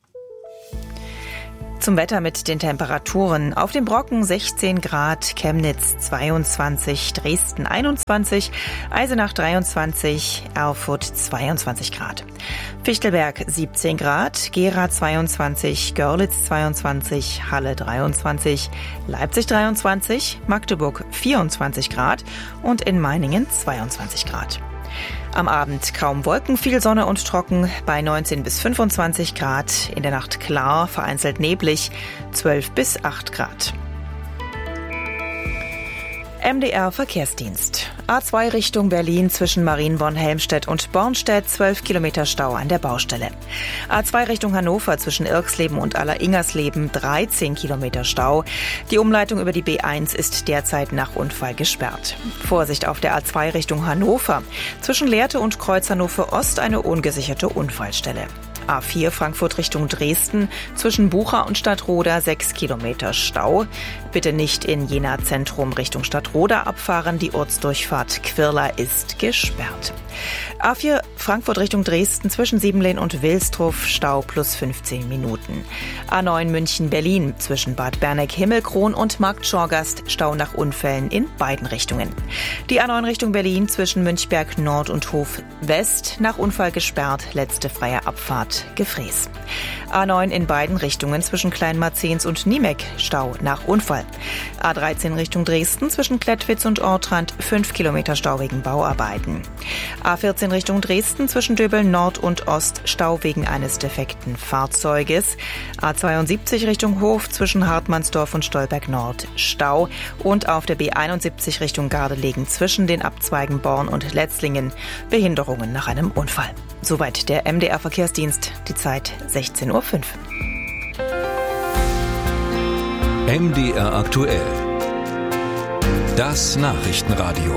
Zum Wetter mit den Temperaturen. Auf dem Brocken sechzehn Grad, Chemnitz zweiundzwanzig, Dresden einundzwanzig, Eisenach dreiundzwanzig, Erfurt zweiundzwanzig Grad. Fichtelberg siebzehn Grad, Gera zweiundzwanzig, Görlitz zweiundzwanzig, Halle dreiundzwanzig, Leipzig dreiundzwanzig, Magdeburg vierundzwanzig Grad und in Meiningen zweiundzwanzig Grad. Am Abend kaum Wolken, viel Sonne und trocken bei neunzehn bis fünfundzwanzig Grad. In der Nacht klar, vereinzelt neblig, zwölf bis acht Grad. M D R Verkehrsdienst. A zwei Richtung Berlin zwischen Marienborn-Helmstedt und Bornstedt, zwölf Kilometer Stau an der Baustelle. A zwei Richtung Hannover zwischen Irxleben und Alleringersleben, dreizehn Kilometer Stau. Die Umleitung über die B eins ist derzeit nach Unfall gesperrt. Vorsicht auf der A zwei Richtung Hannover. Zwischen Lehrte und Kreuz Hannover Ost eine ungesicherte Unfallstelle. A vier Frankfurt Richtung Dresden, zwischen Bucha und Stadtroda sechs Kilometer Stau. Bitte nicht in Jena Zentrum Richtung Stadtroda abfahren, die Ortsdurchfahrt Quirla ist gesperrt. A vier Frankfurt Richtung Dresden, zwischen Siebenlehn und Wilsdruff, Stau plus fünfzehn Minuten. A neun München Berlin, zwischen Bad Berneck-Himmelkron und Markt Schorgast, Stau nach Unfällen in beiden Richtungen. Die A neun Richtung Berlin, zwischen Münchberg Nord und Hof West, nach Unfall gesperrt, letzte freie Abfahrt Gefräß. A neun in beiden Richtungen zwischen Kleinmarzens und Niemeck, Stau nach Unfall. A dreizehn Richtung Dresden zwischen Klettwitz und Ortrand, fünf Kilometer Stau wegen Bauarbeiten. A vierzehn Richtung Dresden zwischen Döbeln Nord und Ost, Stau wegen eines defekten Fahrzeuges. A zweiundsiebzig Richtung Hof zwischen Hartmannsdorf und Stolberg Nord, Stau. Und auf der B einundsiebzig Richtung Gardelegen zwischen den Abzweigen Born und Letzlingen, Behinderungen nach einem Unfall. Soweit der M D R Verkehrsdienst, die Zeit sechzehn Uhr fünf. M D R aktuell. Das Nachrichtenradio.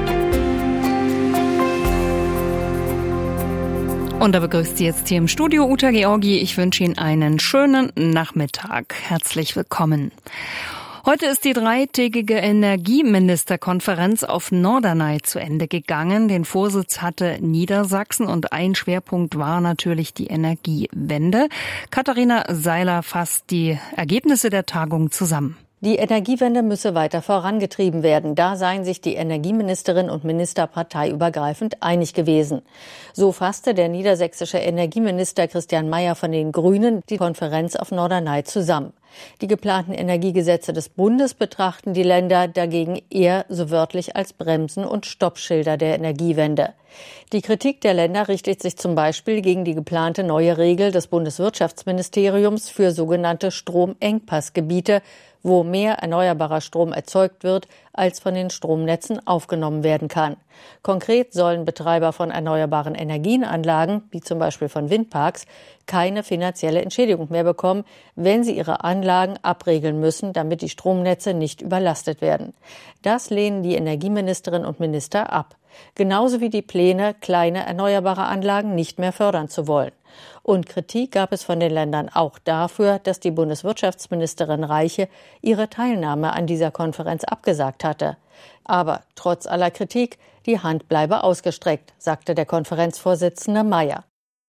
Und da begrüßt Sie jetzt hier im Studio Uta Georgi. Ich wünsche Ihnen einen schönen Nachmittag. Herzlich willkommen. Heute ist die dreitägige Energieministerkonferenz auf Norderney zu Ende gegangen. Den Vorsitz hatte Niedersachsen und ein Schwerpunkt war natürlich die Energiewende. Katharina Seiler fasst die Ergebnisse der Tagung zusammen. Die Energiewende müsse weiter vorangetrieben werden. Da seien sich die Energieministerin und Minister parteiübergreifend einig gewesen. So fasste der niedersächsische Energieminister Christian Mayer von den Grünen die Konferenz auf Norderney zusammen. Die geplanten Energiegesetze des Bundes betrachten die Länder dagegen eher so wörtlich als Bremsen und Stoppschilder der Energiewende. Die Kritik der Länder richtet sich zum Beispiel gegen die geplante neue Regel des Bundeswirtschaftsministeriums für sogenannte Stromengpassgebiete, wo mehr erneuerbarer Strom erzeugt wird, als von den Stromnetzen aufgenommen werden kann. Konkret sollen Betreiber von erneuerbaren Energienanlagen, wie zum Beispiel von Windparks, keine finanzielle Entschädigung mehr bekommen, wenn sie ihre Anlagen abregeln müssen, damit die Stromnetze nicht überlastet werden. Das lehnen die Energieministerinnen und Minister ab. Genauso wie die Pläne, kleine erneuerbare Anlagen nicht mehr fördern zu wollen. Und Kritik gab es von den Ländern auch dafür, dass die Bundeswirtschaftsministerin Reiche ihre Teilnahme an dieser Konferenz abgesagt hatte. Aber trotz aller Kritik, die Hand bleibe ausgestreckt, sagte der Konferenzvorsitzende Mayer.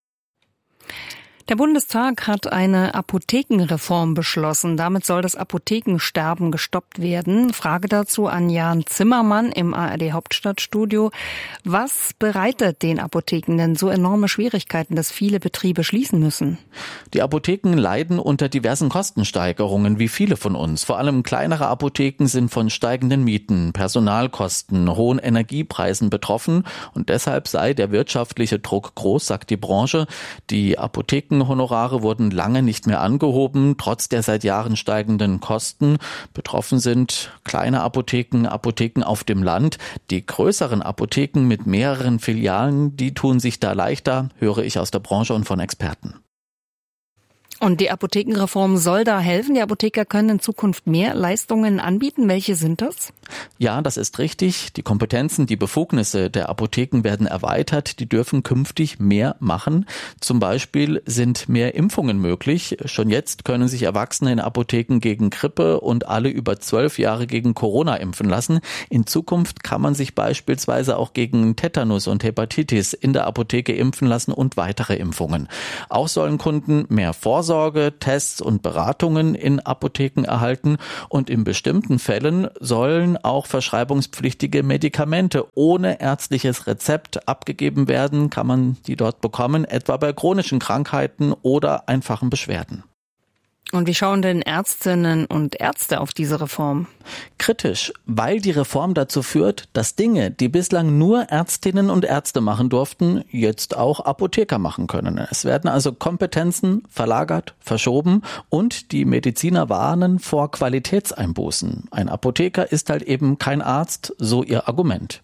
Der Bundestag hat eine Apothekenreform beschlossen. Damit soll das Apothekensterben gestoppt werden. Frage dazu an Jan Zimmermann im A R D Hauptstadtstudio. Was bereitet den Apotheken denn so enorme Schwierigkeiten, dass viele Betriebe schließen müssen? Die Apotheken leiden unter diversen Kostensteigerungen, wie viele von uns. Vor allem kleinere Apotheken sind von steigenden Mieten, Personalkosten, hohen Energiepreisen betroffen. Und deshalb sei der wirtschaftliche Druck groß, sagt die Branche. Die Apotheken Apothekenhonorare wurden lange nicht mehr angehoben, trotz der seit Jahren steigenden Kosten. Betroffen sind kleine Apotheken, Apotheken auf dem Land. Die größeren Apotheken mit mehreren Filialen, die tun sich da leichter, höre ich aus der Branche und von Experten. Und die Apothekenreform soll da helfen? Die Apotheker können in Zukunft mehr Leistungen anbieten. Welche sind das? Ja, das ist richtig. Die Kompetenzen, die Befugnisse der Apotheken werden erweitert. Die dürfen künftig mehr machen. Zum Beispiel sind mehr Impfungen möglich. Schon jetzt können sich Erwachsene in Apotheken gegen Grippe und alle über zwölf Jahre gegen Corona impfen lassen. In Zukunft kann man sich beispielsweise auch gegen Tetanus und Hepatitis in der Apotheke impfen lassen und weitere Impfungen. Auch sollen Kunden mehr Vorsorge Vorsorge, Tests und Beratungen in Apotheken erhalten und in bestimmten Fällen sollen auch verschreibungspflichtige Medikamente ohne ärztliches Rezept abgegeben werden, kann man die dort bekommen, etwa bei chronischen Krankheiten oder einfachen Beschwerden. Und wie schauen denn Ärztinnen und Ärzte auf diese Reform? Kritisch, weil die Reform dazu führt, dass Dinge, die bislang nur Ärztinnen und Ärzte machen durften, jetzt auch Apotheker machen können. Es werden also Kompetenzen verlagert, verschoben und die Mediziner warnen vor Qualitätseinbußen. Ein Apotheker ist halt eben kein Arzt, so ihr Argument.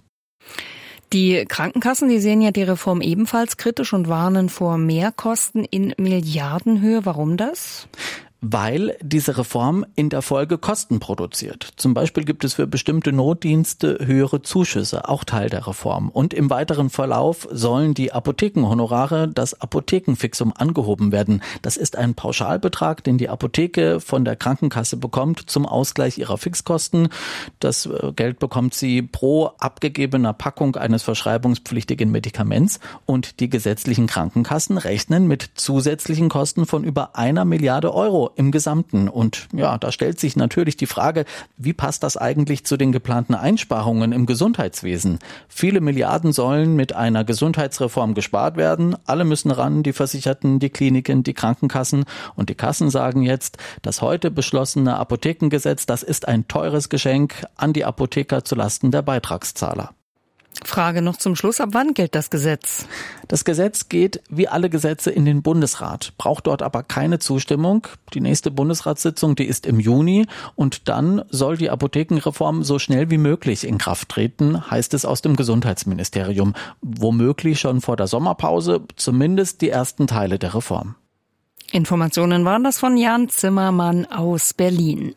Die Krankenkassen, die sehen ja die Reform ebenfalls kritisch und warnen vor Mehrkosten in Milliardenhöhe. Warum das? Weil diese Reform in der Folge Kosten produziert. Zum Beispiel gibt es für bestimmte Notdienste höhere Zuschüsse, auch Teil der Reform. Und im weiteren Verlauf sollen die Apothekenhonorare, das Apothekenfixum, angehoben werden. Das ist ein Pauschalbetrag, den die Apotheke von der Krankenkasse bekommt zum Ausgleich ihrer Fixkosten. Das Geld bekommt sie pro abgegebener Packung eines verschreibungspflichtigen Medikaments. Und die gesetzlichen Krankenkassen rechnen mit zusätzlichen Kosten von über einer Milliarde Euro im Gesamten. Und ja, da stellt sich natürlich die Frage, wie passt das eigentlich zu den geplanten Einsparungen im Gesundheitswesen? Viele Milliarden sollen mit einer Gesundheitsreform gespart werden. Alle müssen ran, die Versicherten, die Kliniken, die Krankenkassen. Und die Kassen sagen jetzt, das heute beschlossene Apothekengesetz, das ist ein teures Geschenk an die Apotheker zulasten der Beitragszahler. Frage noch zum Schluss, ab wann gilt das Gesetz? Das Gesetz geht wie alle Gesetze in den Bundesrat, braucht dort aber keine Zustimmung. Die nächste Bundesratssitzung, die ist im Juni und dann soll die Apothekenreform so schnell wie möglich in Kraft treten, heißt es aus dem Gesundheitsministerium. Womöglich schon vor der Sommerpause, zumindest die ersten Teile der Reform. Informationen waren das von Jan Zimmermann aus Berlin.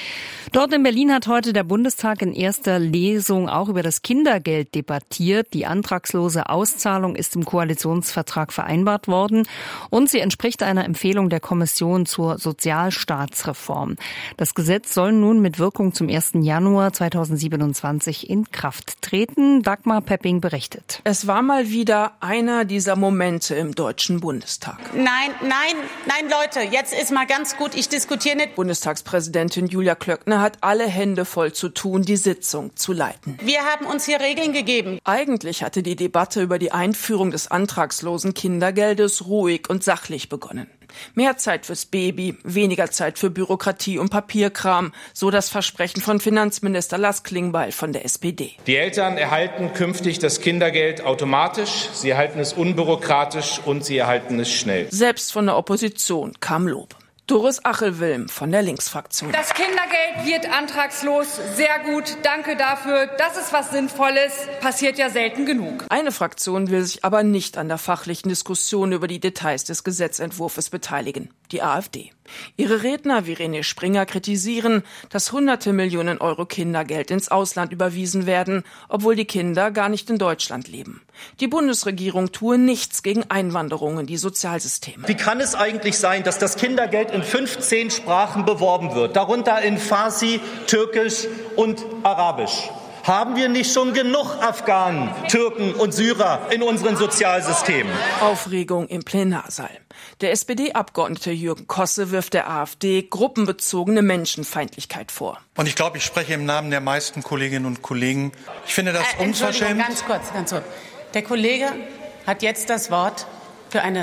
Dort in Berlin hat heute der Bundestag in erster Lesung auch über das Kindergeld debattiert. Die antragslose Auszahlung ist im Koalitionsvertrag vereinbart worden und sie entspricht einer Empfehlung der Kommission zur Sozialstaatsreform. Das Gesetz soll nun mit Wirkung zum ersten Januar zweitausendsiebenundzwanzig in Kraft treten. Dagmar Pepping berichtet. Es war mal wieder einer dieser Momente im Deutschen Bundestag. Nein, nein, nein, Leute, jetzt ist mal ganz gut, ich diskutiere nicht. Bundestagspräsidentin Julia Klöckner hat alle Hände voll zu tun, die Sitzung zu leiten. Wir haben uns hier Regeln gegeben. Eigentlich hatte die Debatte über die Einführung des antragslosen Kindergeldes ruhig und sachlich begonnen. Mehr Zeit fürs Baby, weniger Zeit für Bürokratie und Papierkram, so das Versprechen von Finanzminister Lars Klingbeil von der S P D. Die Eltern erhalten künftig das Kindergeld automatisch, sie erhalten es unbürokratisch und sie erhalten es schnell. Selbst von der Opposition kam Lob. Doris Achelwilm von der Linksfraktion. Das Kindergeld wird antragslos. Sehr gut. Danke dafür. Das ist was Sinnvolles. Passiert ja selten genug. Eine Fraktion will sich aber nicht an der fachlichen Diskussion über die Details des Gesetzentwurfs beteiligen. Die AfD. Ihre Redner wie René Springer kritisieren, dass hunderte Millionen Euro Kindergeld ins Ausland überwiesen werden, obwohl die Kinder gar nicht in Deutschland leben. Die Bundesregierung tue nichts gegen Einwanderung in die Sozialsysteme. Wie kann es eigentlich sein, dass das Kindergeld in fünfzehn Sprachen beworben wird, darunter in Farsi, Türkisch und Arabisch? Haben wir nicht schon genug Afghanen, Türken und Syrer in unseren Sozialsystemen? Aufregung im Plenarsaal. Der S P D-Abgeordnete Jürgen Kosse wirft der AfD gruppenbezogene Menschenfeindlichkeit vor. Und ich glaube, ich spreche im Namen der meisten Kolleginnen und Kollegen. Ich finde das äh, unverschämt. Ganz kurz, ganz kurz. Der Kollege hat jetzt das Wort für eine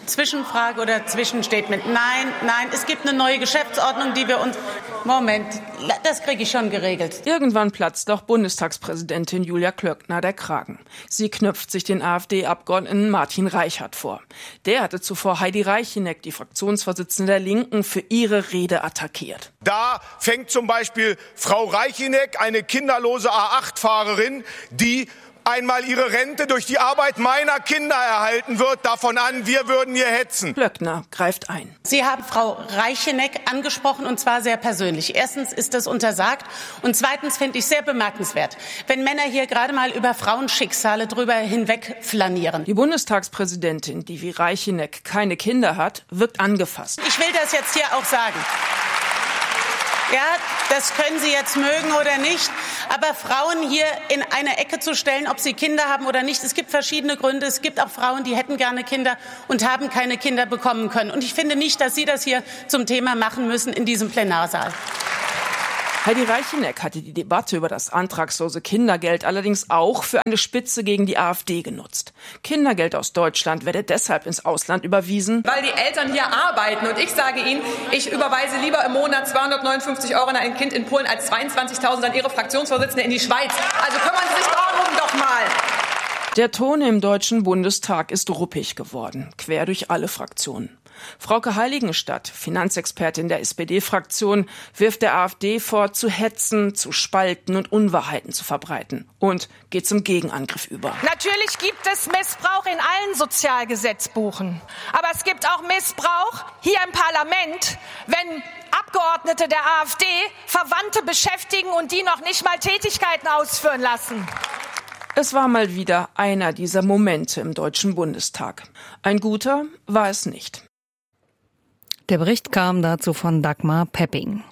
Zwischenfrage oder Zwischenstatement. Nein, nein, es gibt eine neue Geschäftsordnung, die wir uns... Moment, das kriege ich schon geregelt. Irgendwann platzt auch Bundestagspräsidentin Julia Klöckner der Kragen. Sie knüpft sich den AfD-Abgeordneten Martin Reichert vor. Der hatte zuvor Heidi Reicheneck, die Fraktionsvorsitzende der Linken, für ihre Rede attackiert. Da fängt zum Beispiel Frau Reicheneck, eine kinderlose A acht Fahrerin, die einmal ihre Rente durch die Arbeit meiner Kinder erhalten wird, davon an, wir würden hier hetzen. Klöckner greift ein. Sie haben Frau Reicheneck angesprochen, und zwar sehr persönlich. Erstens ist das untersagt und zweitens finde ich sehr bemerkenswert, wenn Männer hier gerade mal über Frauenschicksale drüber hinweg flanieren. Die Bundestagspräsidentin, die wie Reicheneck keine Kinder hat, wirkt angefasst. Ich will das jetzt hier auch sagen. Ja, das können Sie jetzt mögen oder nicht. Aber Frauen hier in eine Ecke zu stellen, ob sie Kinder haben oder nicht, es gibt verschiedene Gründe. Es gibt auch Frauen, die hätten gerne Kinder und haben keine Kinder bekommen können. Und ich finde nicht, dass Sie das hier zum Thema machen müssen in diesem Plenarsaal. Heidi Reicheneck hatte die Debatte über das antragslose Kindergeld allerdings auch für eine Spitze gegen die AfD genutzt. Kindergeld aus Deutschland werde deshalb ins Ausland überwiesen, weil die Eltern hier arbeiten. Und ich sage Ihnen, ich überweise lieber im Monat zweihundertneunundfünfzig Euro an ein Kind in Polen als zweiundzwanzigtausend an Ihre Fraktionsvorsitzende in die Schweiz. Also kümmern Sie sich darum doch mal. Der Ton im Deutschen Bundestag ist ruppig geworden, quer durch alle Fraktionen. Frauke Heiligenstadt, Finanzexpertin der S P D-Fraktion, wirft der AfD vor, zu hetzen, zu spalten und Unwahrheiten zu verbreiten und geht zum Gegenangriff über. Natürlich gibt es Missbrauch in allen Sozialgesetzbuchen. Aber es gibt auch Missbrauch hier im Parlament, wenn Abgeordnete der AfD Verwandte beschäftigen und die noch nicht mal Tätigkeiten ausführen lassen. Es war mal wieder einer dieser Momente im Deutschen Bundestag. Ein guter war es nicht. Der Bericht kam dazu von Dagmar Pepping.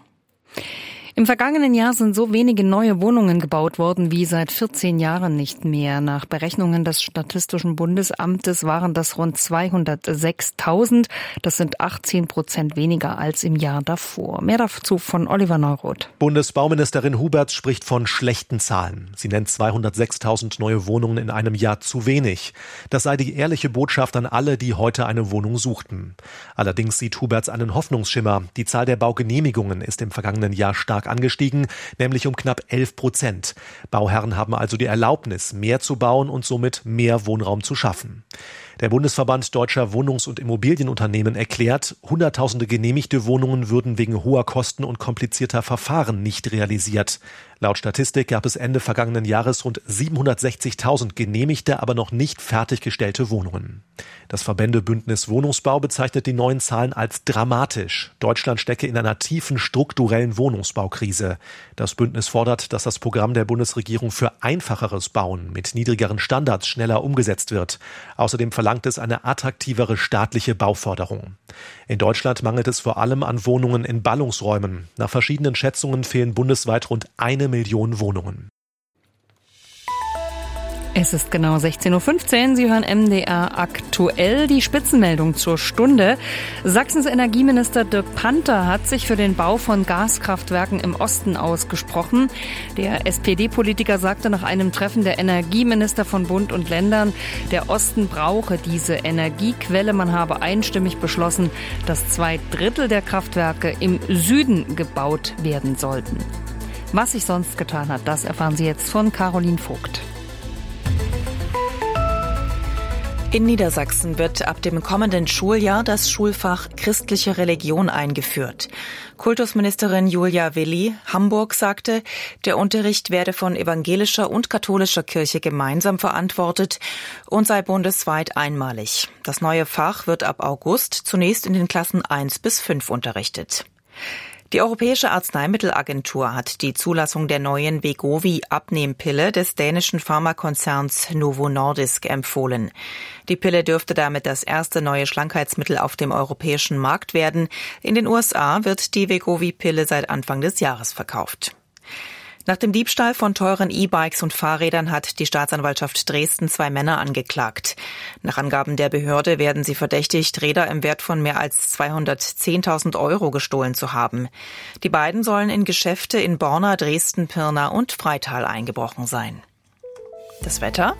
Im vergangenen Jahr sind so wenige neue Wohnungen gebaut worden wie seit vierzehn Jahren nicht mehr. Nach Berechnungen des Statistischen Bundesamtes waren das rund zweihundertsechstausend. Das sind achtzehn Prozent weniger als im Jahr davor. Mehr dazu von Oliver Neuroth. Bundesbauministerin Huberts spricht von schlechten Zahlen. Sie nennt zweihundertsechstausend neue Wohnungen in einem Jahr zu wenig. Das sei die ehrliche Botschaft an alle, die heute eine Wohnung suchten. Allerdings sieht Huberts einen Hoffnungsschimmer. Die Zahl der Baugenehmigungen ist im vergangenen Jahr stark angestiegen, nämlich um knapp elf Prozent. Bauherren haben also die Erlaubnis, mehr zu bauen und somit mehr Wohnraum zu schaffen. Der Bundesverband Deutscher Wohnungs- und Immobilienunternehmen erklärt, hunderttausende genehmigte Wohnungen würden wegen hoher Kosten und komplizierter Verfahren nicht realisiert. Laut Statistik gab es Ende vergangenen Jahres rund siebenhundertsechzigtausend genehmigte, aber noch nicht fertiggestellte Wohnungen. Das Verbändebündnis Wohnungsbau bezeichnet die neuen Zahlen als dramatisch. Deutschland stecke in einer tiefen strukturellen Wohnungsbaukrise. Das Bündnis fordert, dass das Programm der Bundesregierung für einfacheres Bauen mit niedrigeren Standards schneller umgesetzt wird. Außerdem verlangt es eine attraktivere staatliche Bauförderung. In Deutschland mangelt es vor allem an Wohnungen in Ballungsräumen. Nach verschiedenen Schätzungen fehlen bundesweit rund eine Million Wohnungen. Es ist genau sechzehn Uhr fünfzehn. Sie hören M D R aktuell, die Spitzenmeldung zur Stunde. Sachsens Energieminister Dirk Panther hat sich für den Bau von Gaskraftwerken im Osten ausgesprochen. Der S P D-Politiker sagte nach einem Treffen der Energieminister von Bund und Ländern, der Osten brauche diese Energiequelle. Man habe einstimmig beschlossen, dass zwei Drittel der Kraftwerke im Süden gebaut werden sollten. Was sich sonst getan hat, das erfahren Sie jetzt von Caroline Vogt. In Niedersachsen wird ab dem kommenden Schuljahr das Schulfach Christliche Religion eingeführt. Kultusministerin Julia Willi Hamburg sagte, der Unterricht werde von evangelischer und katholischer Kirche gemeinsam verantwortet und sei bundesweit einmalig. Das neue Fach wird ab August zunächst in den Klassen eins bis fünf unterrichtet. Die Europäische Arzneimittelagentur hat die Zulassung der neuen Wegovy-Abnehmpille des dänischen Pharmakonzerns Novo Nordisk empfohlen. Die Pille dürfte damit das erste neue Schlankheitsmittel auf dem europäischen Markt werden. In den U S A wird die Wegovy-Pille seit Anfang des Jahres verkauft. Nach dem Diebstahl von teuren E-Bikes und Fahrrädern hat die Staatsanwaltschaft Dresden zwei Männer angeklagt. Nach Angaben der Behörde werden sie verdächtigt, Räder im Wert von mehr als zweihundertzehntausend Euro gestohlen zu haben. Die beiden sollen in Geschäfte in Borna, Dresden, Pirna und Freital eingebrochen sein. Das Wetter.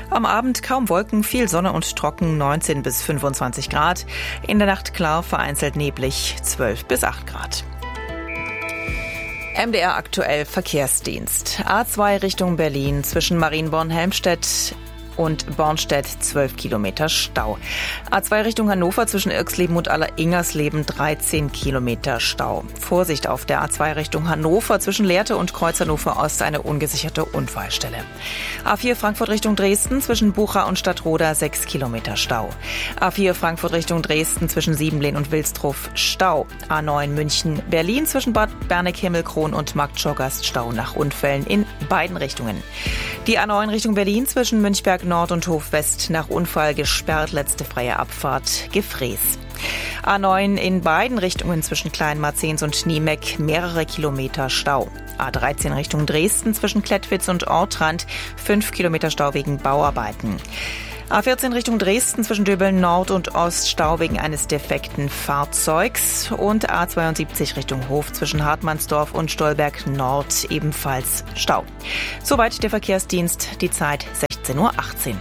Am Abend kaum Wolken, viel Sonne und trocken, neunzehn bis fünfundzwanzig Grad. In der Nacht klar, vereinzelt neblig, zwölf bis acht Grad. M D R aktuell Verkehrsdienst. A zwei Richtung Berlin zwischen Marienborn-Helmstedt und Bornstedt zwölf Kilometer Stau. A zwei Richtung Hannover zwischen Irxleben und Aller-Ingersleben dreizehn Kilometer Stau. Vorsicht auf der A zwei Richtung Hannover zwischen Lehrte und Kreuz Hannover Ost eine ungesicherte Unfallstelle. A vier Frankfurt Richtung Dresden zwischen Bucha und Stadtroda sechs Kilometer Stau. A vier Frankfurt Richtung Dresden zwischen Siebenlehn und Wilsdruff Stau. A neun München Berlin zwischen Bad Berneck-Himmelkron und Marktschorgast Stau nach Unfällen in beiden Richtungen. Die A neun Richtung Berlin zwischen Münchberg Nord und Hof West nach Unfall gesperrt, letzte freie Abfahrt Gefrees. A neun in beiden Richtungen zwischen Kleinmarzens und Niemeck mehrere Kilometer Stau. A dreizehn Richtung Dresden zwischen Klettwitz und Ortrand fünf Kilometer Stau wegen Bauarbeiten. A vierzehn Richtung Dresden zwischen Döbeln Nord und Ost Stau wegen eines defekten Fahrzeugs und A zweiundsiebzig Richtung Hof zwischen Hartmannsdorf und Stolberg Nord ebenfalls Stau. Soweit der Verkehrsdienst, die Zeit sechzehn Uhr achtzehn.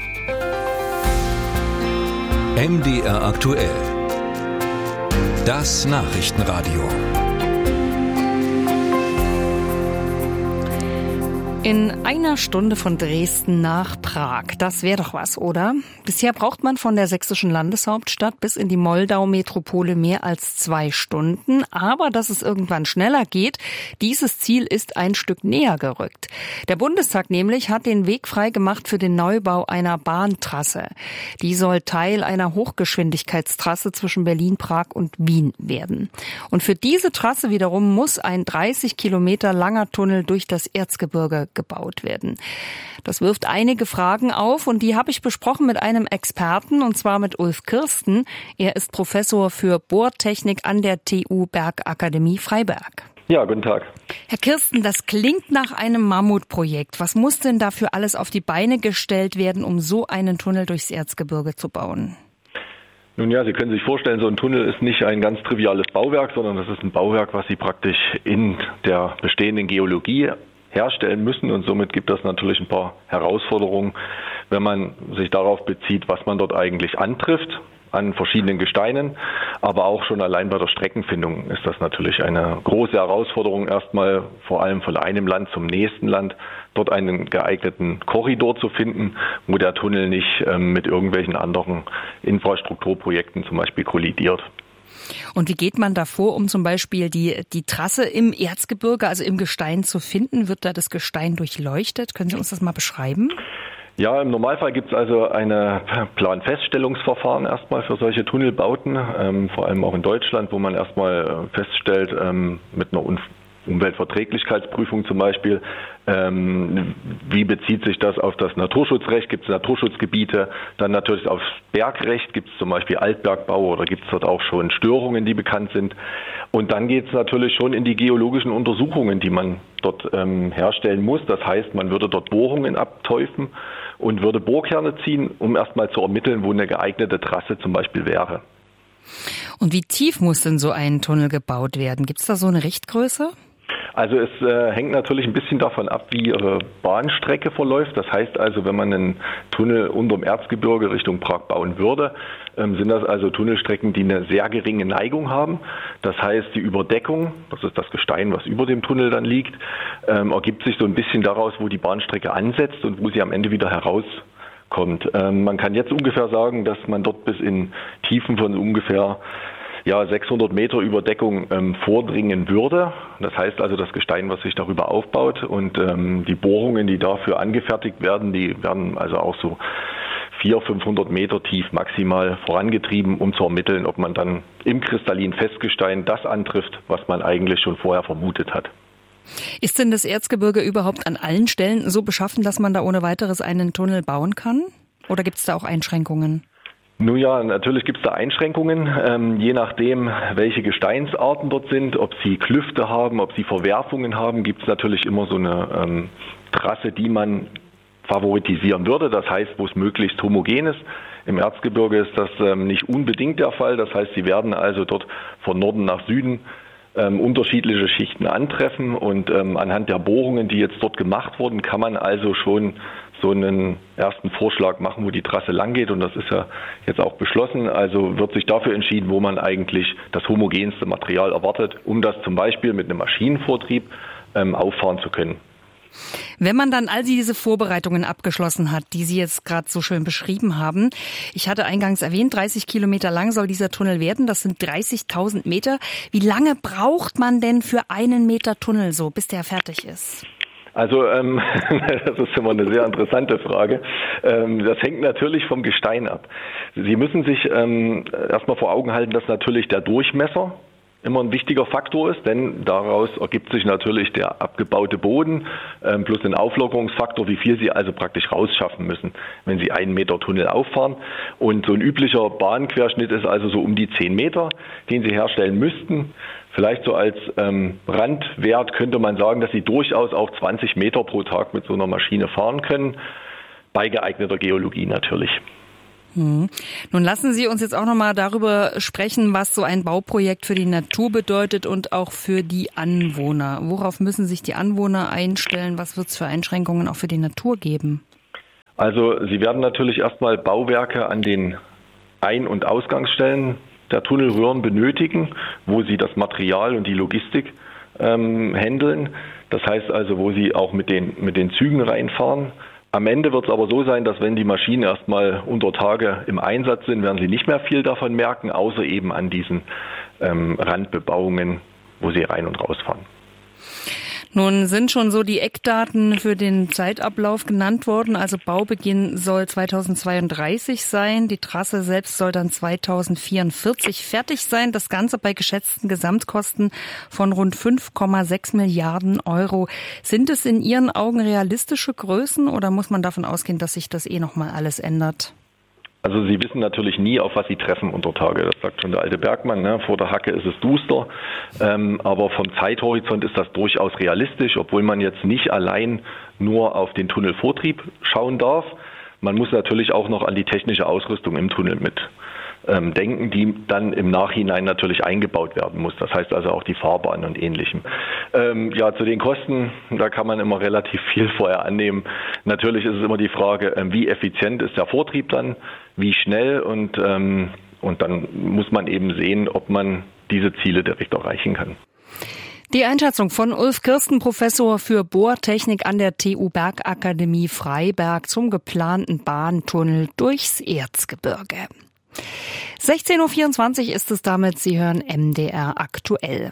M D R aktuell. Das Nachrichtenradio. In einer Stunde von Dresden nach Prag. Das wäre doch was, oder? Bisher braucht man von der sächsischen Landeshauptstadt bis in die Moldau-Metropole mehr als zwei Stunden. Aber dass es irgendwann schneller geht, dieses Ziel ist ein Stück näher gerückt. Der Bundestag nämlich hat den Weg frei gemacht für den Neubau einer Bahntrasse. Die soll Teil einer Hochgeschwindigkeitstrasse zwischen Berlin, Prag und Wien werden. Und für diese Trasse wiederum muss ein dreißig Kilometer langer Tunnel durch das Erzgebirge gebaut werden. Das wirft einige Fragen auf und die habe ich besprochen mit einem Experten, und zwar mit Ulf Kirsten. Er ist Professor für Bohrtechnik an der T U Bergakademie Freiberg. Ja, guten Tag. Herr Kirsten, das klingt nach einem Mammutprojekt. Was muss denn dafür alles auf die Beine gestellt werden, um so einen Tunnel durchs Erzgebirge zu bauen? Nun ja, Sie können sich vorstellen, so ein Tunnel ist nicht ein ganz triviales Bauwerk, sondern das ist ein Bauwerk, was Sie praktisch in der bestehenden Geologie herstellen müssen, und somit gibt es natürlich ein paar Herausforderungen, wenn man sich darauf bezieht, was man dort eigentlich antrifft an verschiedenen Gesteinen, aber auch schon allein bei der Streckenfindung ist das natürlich eine große Herausforderung, erstmal vor allem von einem Land zum nächsten Land dort einen geeigneten Korridor zu finden, wo der Tunnel nicht ähm, mit irgendwelchen anderen Infrastrukturprojekten zum Beispiel kollidiert. Und wie geht man da vor, um zum Beispiel die, die Trasse im Erzgebirge, also im Gestein zu finden? Wird da das Gestein durchleuchtet? Können Sie uns das mal beschreiben? Ja, im Normalfall gibt es also eine Planfeststellungsverfahren erstmal für solche Tunnelbauten, ähm, vor allem auch in Deutschland, wo man erstmal feststellt, ähm, mit einer Unfall Umweltverträglichkeitsprüfung zum Beispiel. Ähm, wie bezieht sich das auf das Naturschutzrecht? Gibt es Naturschutzgebiete? Dann natürlich aufs Bergrecht. Gibt es zum Beispiel Altbergbau oder gibt es dort auch schon Störungen, die bekannt sind? Und dann geht es natürlich schon in die geologischen Untersuchungen, die man dort ähm, herstellen muss. Das heißt, man würde dort Bohrungen abteufen und würde Bohrkerne ziehen, um erstmal zu ermitteln, wo eine geeignete Trasse zum Beispiel wäre. Und wie tief muss denn so ein Tunnel gebaut werden? Gibt es da so eine Richtgröße? Also es äh, hängt natürlich ein bisschen davon ab, wie Ihre Bahnstrecke verläuft. Das heißt also, wenn man einen Tunnel unterm Erzgebirge Richtung Prag bauen würde, ähm, sind das also Tunnelstrecken, die eine sehr geringe Neigung haben. Das heißt, die Überdeckung, das ist das Gestein, was über dem Tunnel dann liegt, ähm, ergibt sich so ein bisschen daraus, wo die Bahnstrecke ansetzt und wo sie am Ende wieder herauskommt. Ähm, man kann jetzt ungefähr sagen, dass man dort bis in Tiefen von ungefähr ja, sechshundert Meter Überdeckung ähm, vordringen würde. Das heißt also, das Gestein, was sich darüber aufbaut, und ähm, die Bohrungen, die dafür angefertigt werden, die werden also auch so vierhundert, fünfhundert Meter tief maximal vorangetrieben, um zu ermitteln, ob man dann im kristallinen Festgestein das antrifft, was man eigentlich schon vorher vermutet hat. Ist denn das Erzgebirge überhaupt an allen Stellen so beschaffen, dass man da ohne weiteres einen Tunnel bauen kann? Oder gibt es da auch Einschränkungen? Nun ja, natürlich gibt es da Einschränkungen, ähm, je nachdem, welche Gesteinsarten dort sind, ob sie Klüfte haben, ob sie Verwerfungen haben, gibt es natürlich immer so eine ähm, Trasse, die man favoritisieren würde. Das heißt, wo es möglichst homogen ist. Im Erzgebirge ist das ähm, nicht unbedingt der Fall. Das heißt, sie werden also dort von Norden nach Süden ähm, unterschiedliche Schichten antreffen und ähm, anhand der Bohrungen, die jetzt dort gemacht wurden, kann man also schon so einen ersten Vorschlag machen, wo die Trasse lang geht und das ist ja jetzt auch beschlossen. Also wird sich dafür entschieden, wo man eigentlich das homogenste Material erwartet, um das zum Beispiel mit einem Maschinenvortrieb ähm, auffahren zu können. Wenn man dann all diese Vorbereitungen abgeschlossen hat, die Sie jetzt gerade so schön beschrieben haben, ich hatte eingangs erwähnt, dreißig Kilometer lang soll dieser Tunnel werden, das sind dreißigtausend Meter. Wie lange braucht man denn für einen Meter Tunnel so, bis der fertig ist? Also ähm, das ist immer eine sehr interessante Frage. Ähm, das hängt natürlich vom Gestein ab. Sie müssen sich ähm, erstmal vor Augen halten, dass natürlich der Durchmesser immer ein wichtiger Faktor ist, denn daraus ergibt sich natürlich der abgebaute Boden ähm, plus den Auflockerungsfaktor, wie viel Sie also praktisch rausschaffen müssen, wenn Sie einen Meter Tunnel auffahren. Und so ein üblicher Bahnquerschnitt ist also so um die zehn Meter, den Sie herstellen müssten. Vielleicht so als ähm, Randwert könnte man sagen, dass Sie durchaus auch zwanzig Meter pro Tag mit so einer Maschine fahren können, bei geeigneter Geologie natürlich. Hm. Nun lassen Sie uns jetzt auch noch mal darüber sprechen, was so ein Bauprojekt für die Natur bedeutet und auch für die Anwohner. Worauf müssen sich die Anwohner einstellen? Was wird es für Einschränkungen auch für die Natur geben? Also Sie werden natürlich erstmal Bauwerke an den Ein- und Ausgangsstellen der Tunnelröhren benötigen, wo Sie das Material und die Logistik ähm, handeln. Das heißt also, wo Sie auch mit den, mit den Zügen reinfahren. Am Ende wird es aber so sein, dass wenn die Maschinen erstmal unter Tage im Einsatz sind, werden Sie nicht mehr viel davon merken, außer eben an diesen ähm, Randbebauungen, wo Sie rein und rausfahren. Nun sind schon so die Eckdaten für den Zeitablauf genannt worden. Also Baubeginn soll zweitausendzweiunddreißig sein. Die Trasse selbst soll dann zweitausendvierundvierzig fertig sein. Das Ganze bei geschätzten Gesamtkosten von rund fünf Komma sechs Milliarden Euro. Sind es in Ihren Augen realistische Größen oder muss man davon ausgehen, dass sich das eh noch mal alles ändert? Also Sie wissen natürlich nie, auf was Sie treffen unter Tage. Das sagt schon der alte Bergmann, ne? Vor der Hacke ist es duster. Ähm, aber vom Zeithorizont ist das durchaus realistisch, obwohl man jetzt nicht allein nur auf den Tunnelvortrieb schauen darf. Man muss natürlich auch noch an die technische Ausrüstung im Tunnel mit ähm, denken, die dann im Nachhinein natürlich eingebaut werden muss. Das heißt also auch die Fahrbahn und Ähnlichem. Ähm, ja, zu den Kosten, da kann man immer relativ viel vorher annehmen. Natürlich ist es immer die Frage, ähm, wie effizient ist der Vortrieb dann, wie schnell und, ähm, und dann muss man eben sehen, ob man diese Ziele direkt erreichen kann. Die Einschätzung von Ulf Kirsten, Professor für Bohrtechnik an der T U Bergakademie Freiberg zum geplanten Bahntunnel durchs Erzgebirge. sechzehn Uhr vierundzwanzig ist es damit, Sie hören M D R aktuell.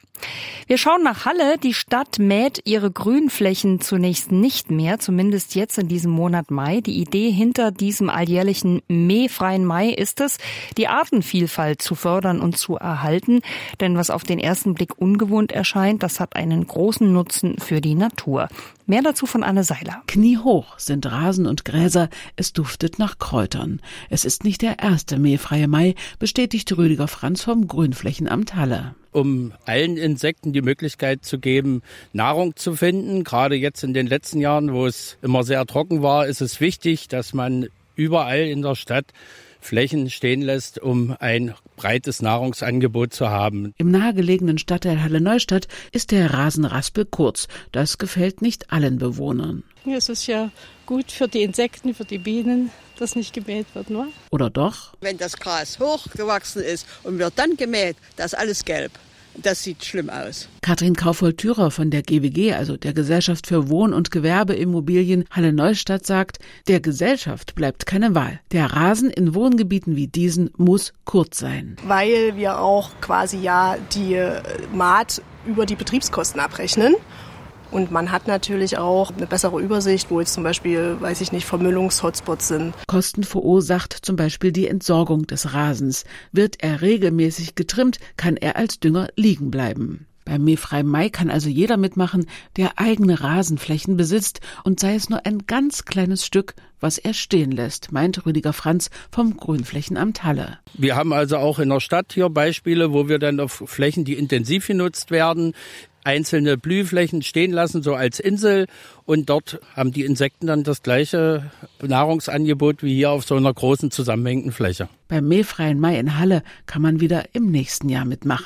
Wir schauen nach Halle. Die Stadt mäht ihre Grünflächen zunächst nicht mehr, zumindest jetzt in diesem Monat Mai. Die Idee hinter diesem alljährlichen mähfreien Mai ist es, die Artenvielfalt zu fördern und zu erhalten. Denn was auf den ersten Blick ungewohnt erscheint, das hat einen großen Nutzen für die Natur. Mehr dazu von Anne Seiler. Kniehoch sind Rasen und Gräser, es duftet nach Kräutern. Es ist nicht der erste mähfreie Mai, bestätigt Rüdiger Franz vom Grünflächenamt Halle. Um allen Insekten die Möglichkeit zu geben, Nahrung zu finden. Gerade jetzt in den letzten Jahren, wo es immer sehr trocken war, ist es wichtig, dass man überall in der Stadt Flächen stehen lässt, um ein breites Nahrungsangebot zu haben. Im nahegelegenen Stadtteil Halle-Neustadt ist der Rasenraspel kurz. Das gefällt nicht allen Bewohnern. Es ist ja gut für die Insekten, für die Bienen, dass nicht gemäht wird, nur. Oder doch? Wenn das Gras hochgewachsen ist und wird dann gemäht, das ist alles gelb. Das sieht schlimm aus. Katrin Kaufold-Thürer von der G W G, also der Gesellschaft für Wohn- und Gewerbeimmobilien Halle-Neustadt, sagt, der Gesellschaft bleibt keine Wahl. Der Rasen in Wohngebieten wie diesen muss kurz sein. Weil wir auch quasi ja die Maat über die Betriebskosten abrechnen. Und man hat natürlich auch eine bessere Übersicht, wo jetzt zum Beispiel, weiß ich nicht, Vermüllungshotspots sind. Kosten verursacht zum Beispiel die Entsorgung des Rasens. Wird er regelmäßig getrimmt, kann er als Dünger liegen bleiben. Beim mähfreien Mai kann also jeder mitmachen, der eigene Rasenflächen besitzt und sei es nur ein ganz kleines Stück, was er stehen lässt, meint Rüdiger Franz vom Grünflächenamt Halle. Wir haben also auch in der Stadt hier Beispiele, wo wir dann auf Flächen, die intensiv genutzt werden, einzelne Blühflächen stehen lassen, so als Insel. Und dort haben die Insekten dann das gleiche Nahrungsangebot wie hier auf so einer großen zusammenhängenden Fläche. Beim mähfreien Mai in Halle kann man wieder im nächsten Jahr mitmachen.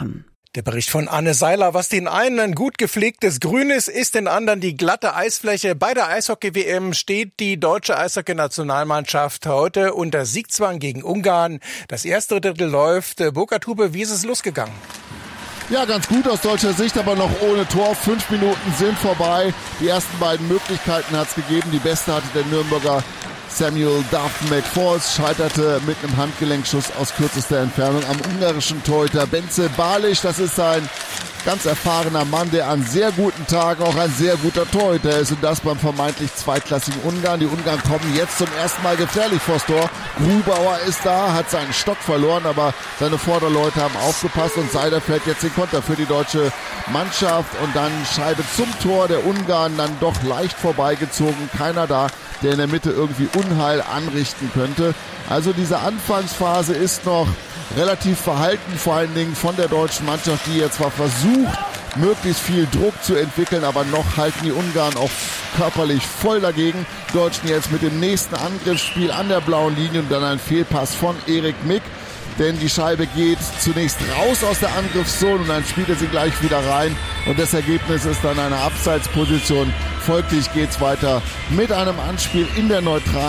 Der Bericht von Anne Seiler. Was den einen ein gut gepflegtes Grün ist, ist den anderen die glatte Eisfläche. Bei der Eishockey-W M steht die deutsche Eishockey-Nationalmannschaft heute unter Siegzwang gegen Ungarn. Das erste Drittel läuft. Burkhard Hupe, wie ist es losgegangen? Ja, ganz gut aus deutscher Sicht, aber noch ohne Tor. Fünf Minuten sind vorbei. Die ersten beiden Möglichkeiten hat es gegeben. Die beste hatte der Nürnberger Samuel Duff McFalls, scheiterte mit einem Handgelenkschuss aus kürzester Entfernung am ungarischen Torhüter Bence Balic. Das ist ein ganz erfahrener Mann, der an sehr guten Tagen auch ein sehr guter Torhüter ist, und das beim vermeintlich zweitklassigen Ungarn. Die Ungarn kommen jetzt zum ersten Mal gefährlich vors Tor. Grubauer ist da, hat seinen Stock verloren, aber seine Vorderleute haben aufgepasst und Seider fährt jetzt den Konter für die deutsche Mannschaft und dann Scheibe zum Tor der Ungarn, dann doch leicht vorbeigezogen. Keiner da, der in der Mitte irgendwie Unheil anrichten könnte. Also diese Anfangsphase ist noch relativ verhalten, vor allen Dingen von der deutschen Mannschaft, die jetzt zwar versucht, möglichst viel Druck zu entwickeln, aber noch halten die Ungarn auch körperlich voll dagegen. Die Deutschen jetzt mit dem nächsten Angriffsspiel an der blauen Linie und dann ein Fehlpass von Erik Mick. Denn die Scheibe geht zunächst raus aus der Angriffszone und dann spielt er sie gleich wieder rein. Und das Ergebnis ist dann eine Abseitsposition. Folglich geht's weiter mit einem Anspiel in der neutralen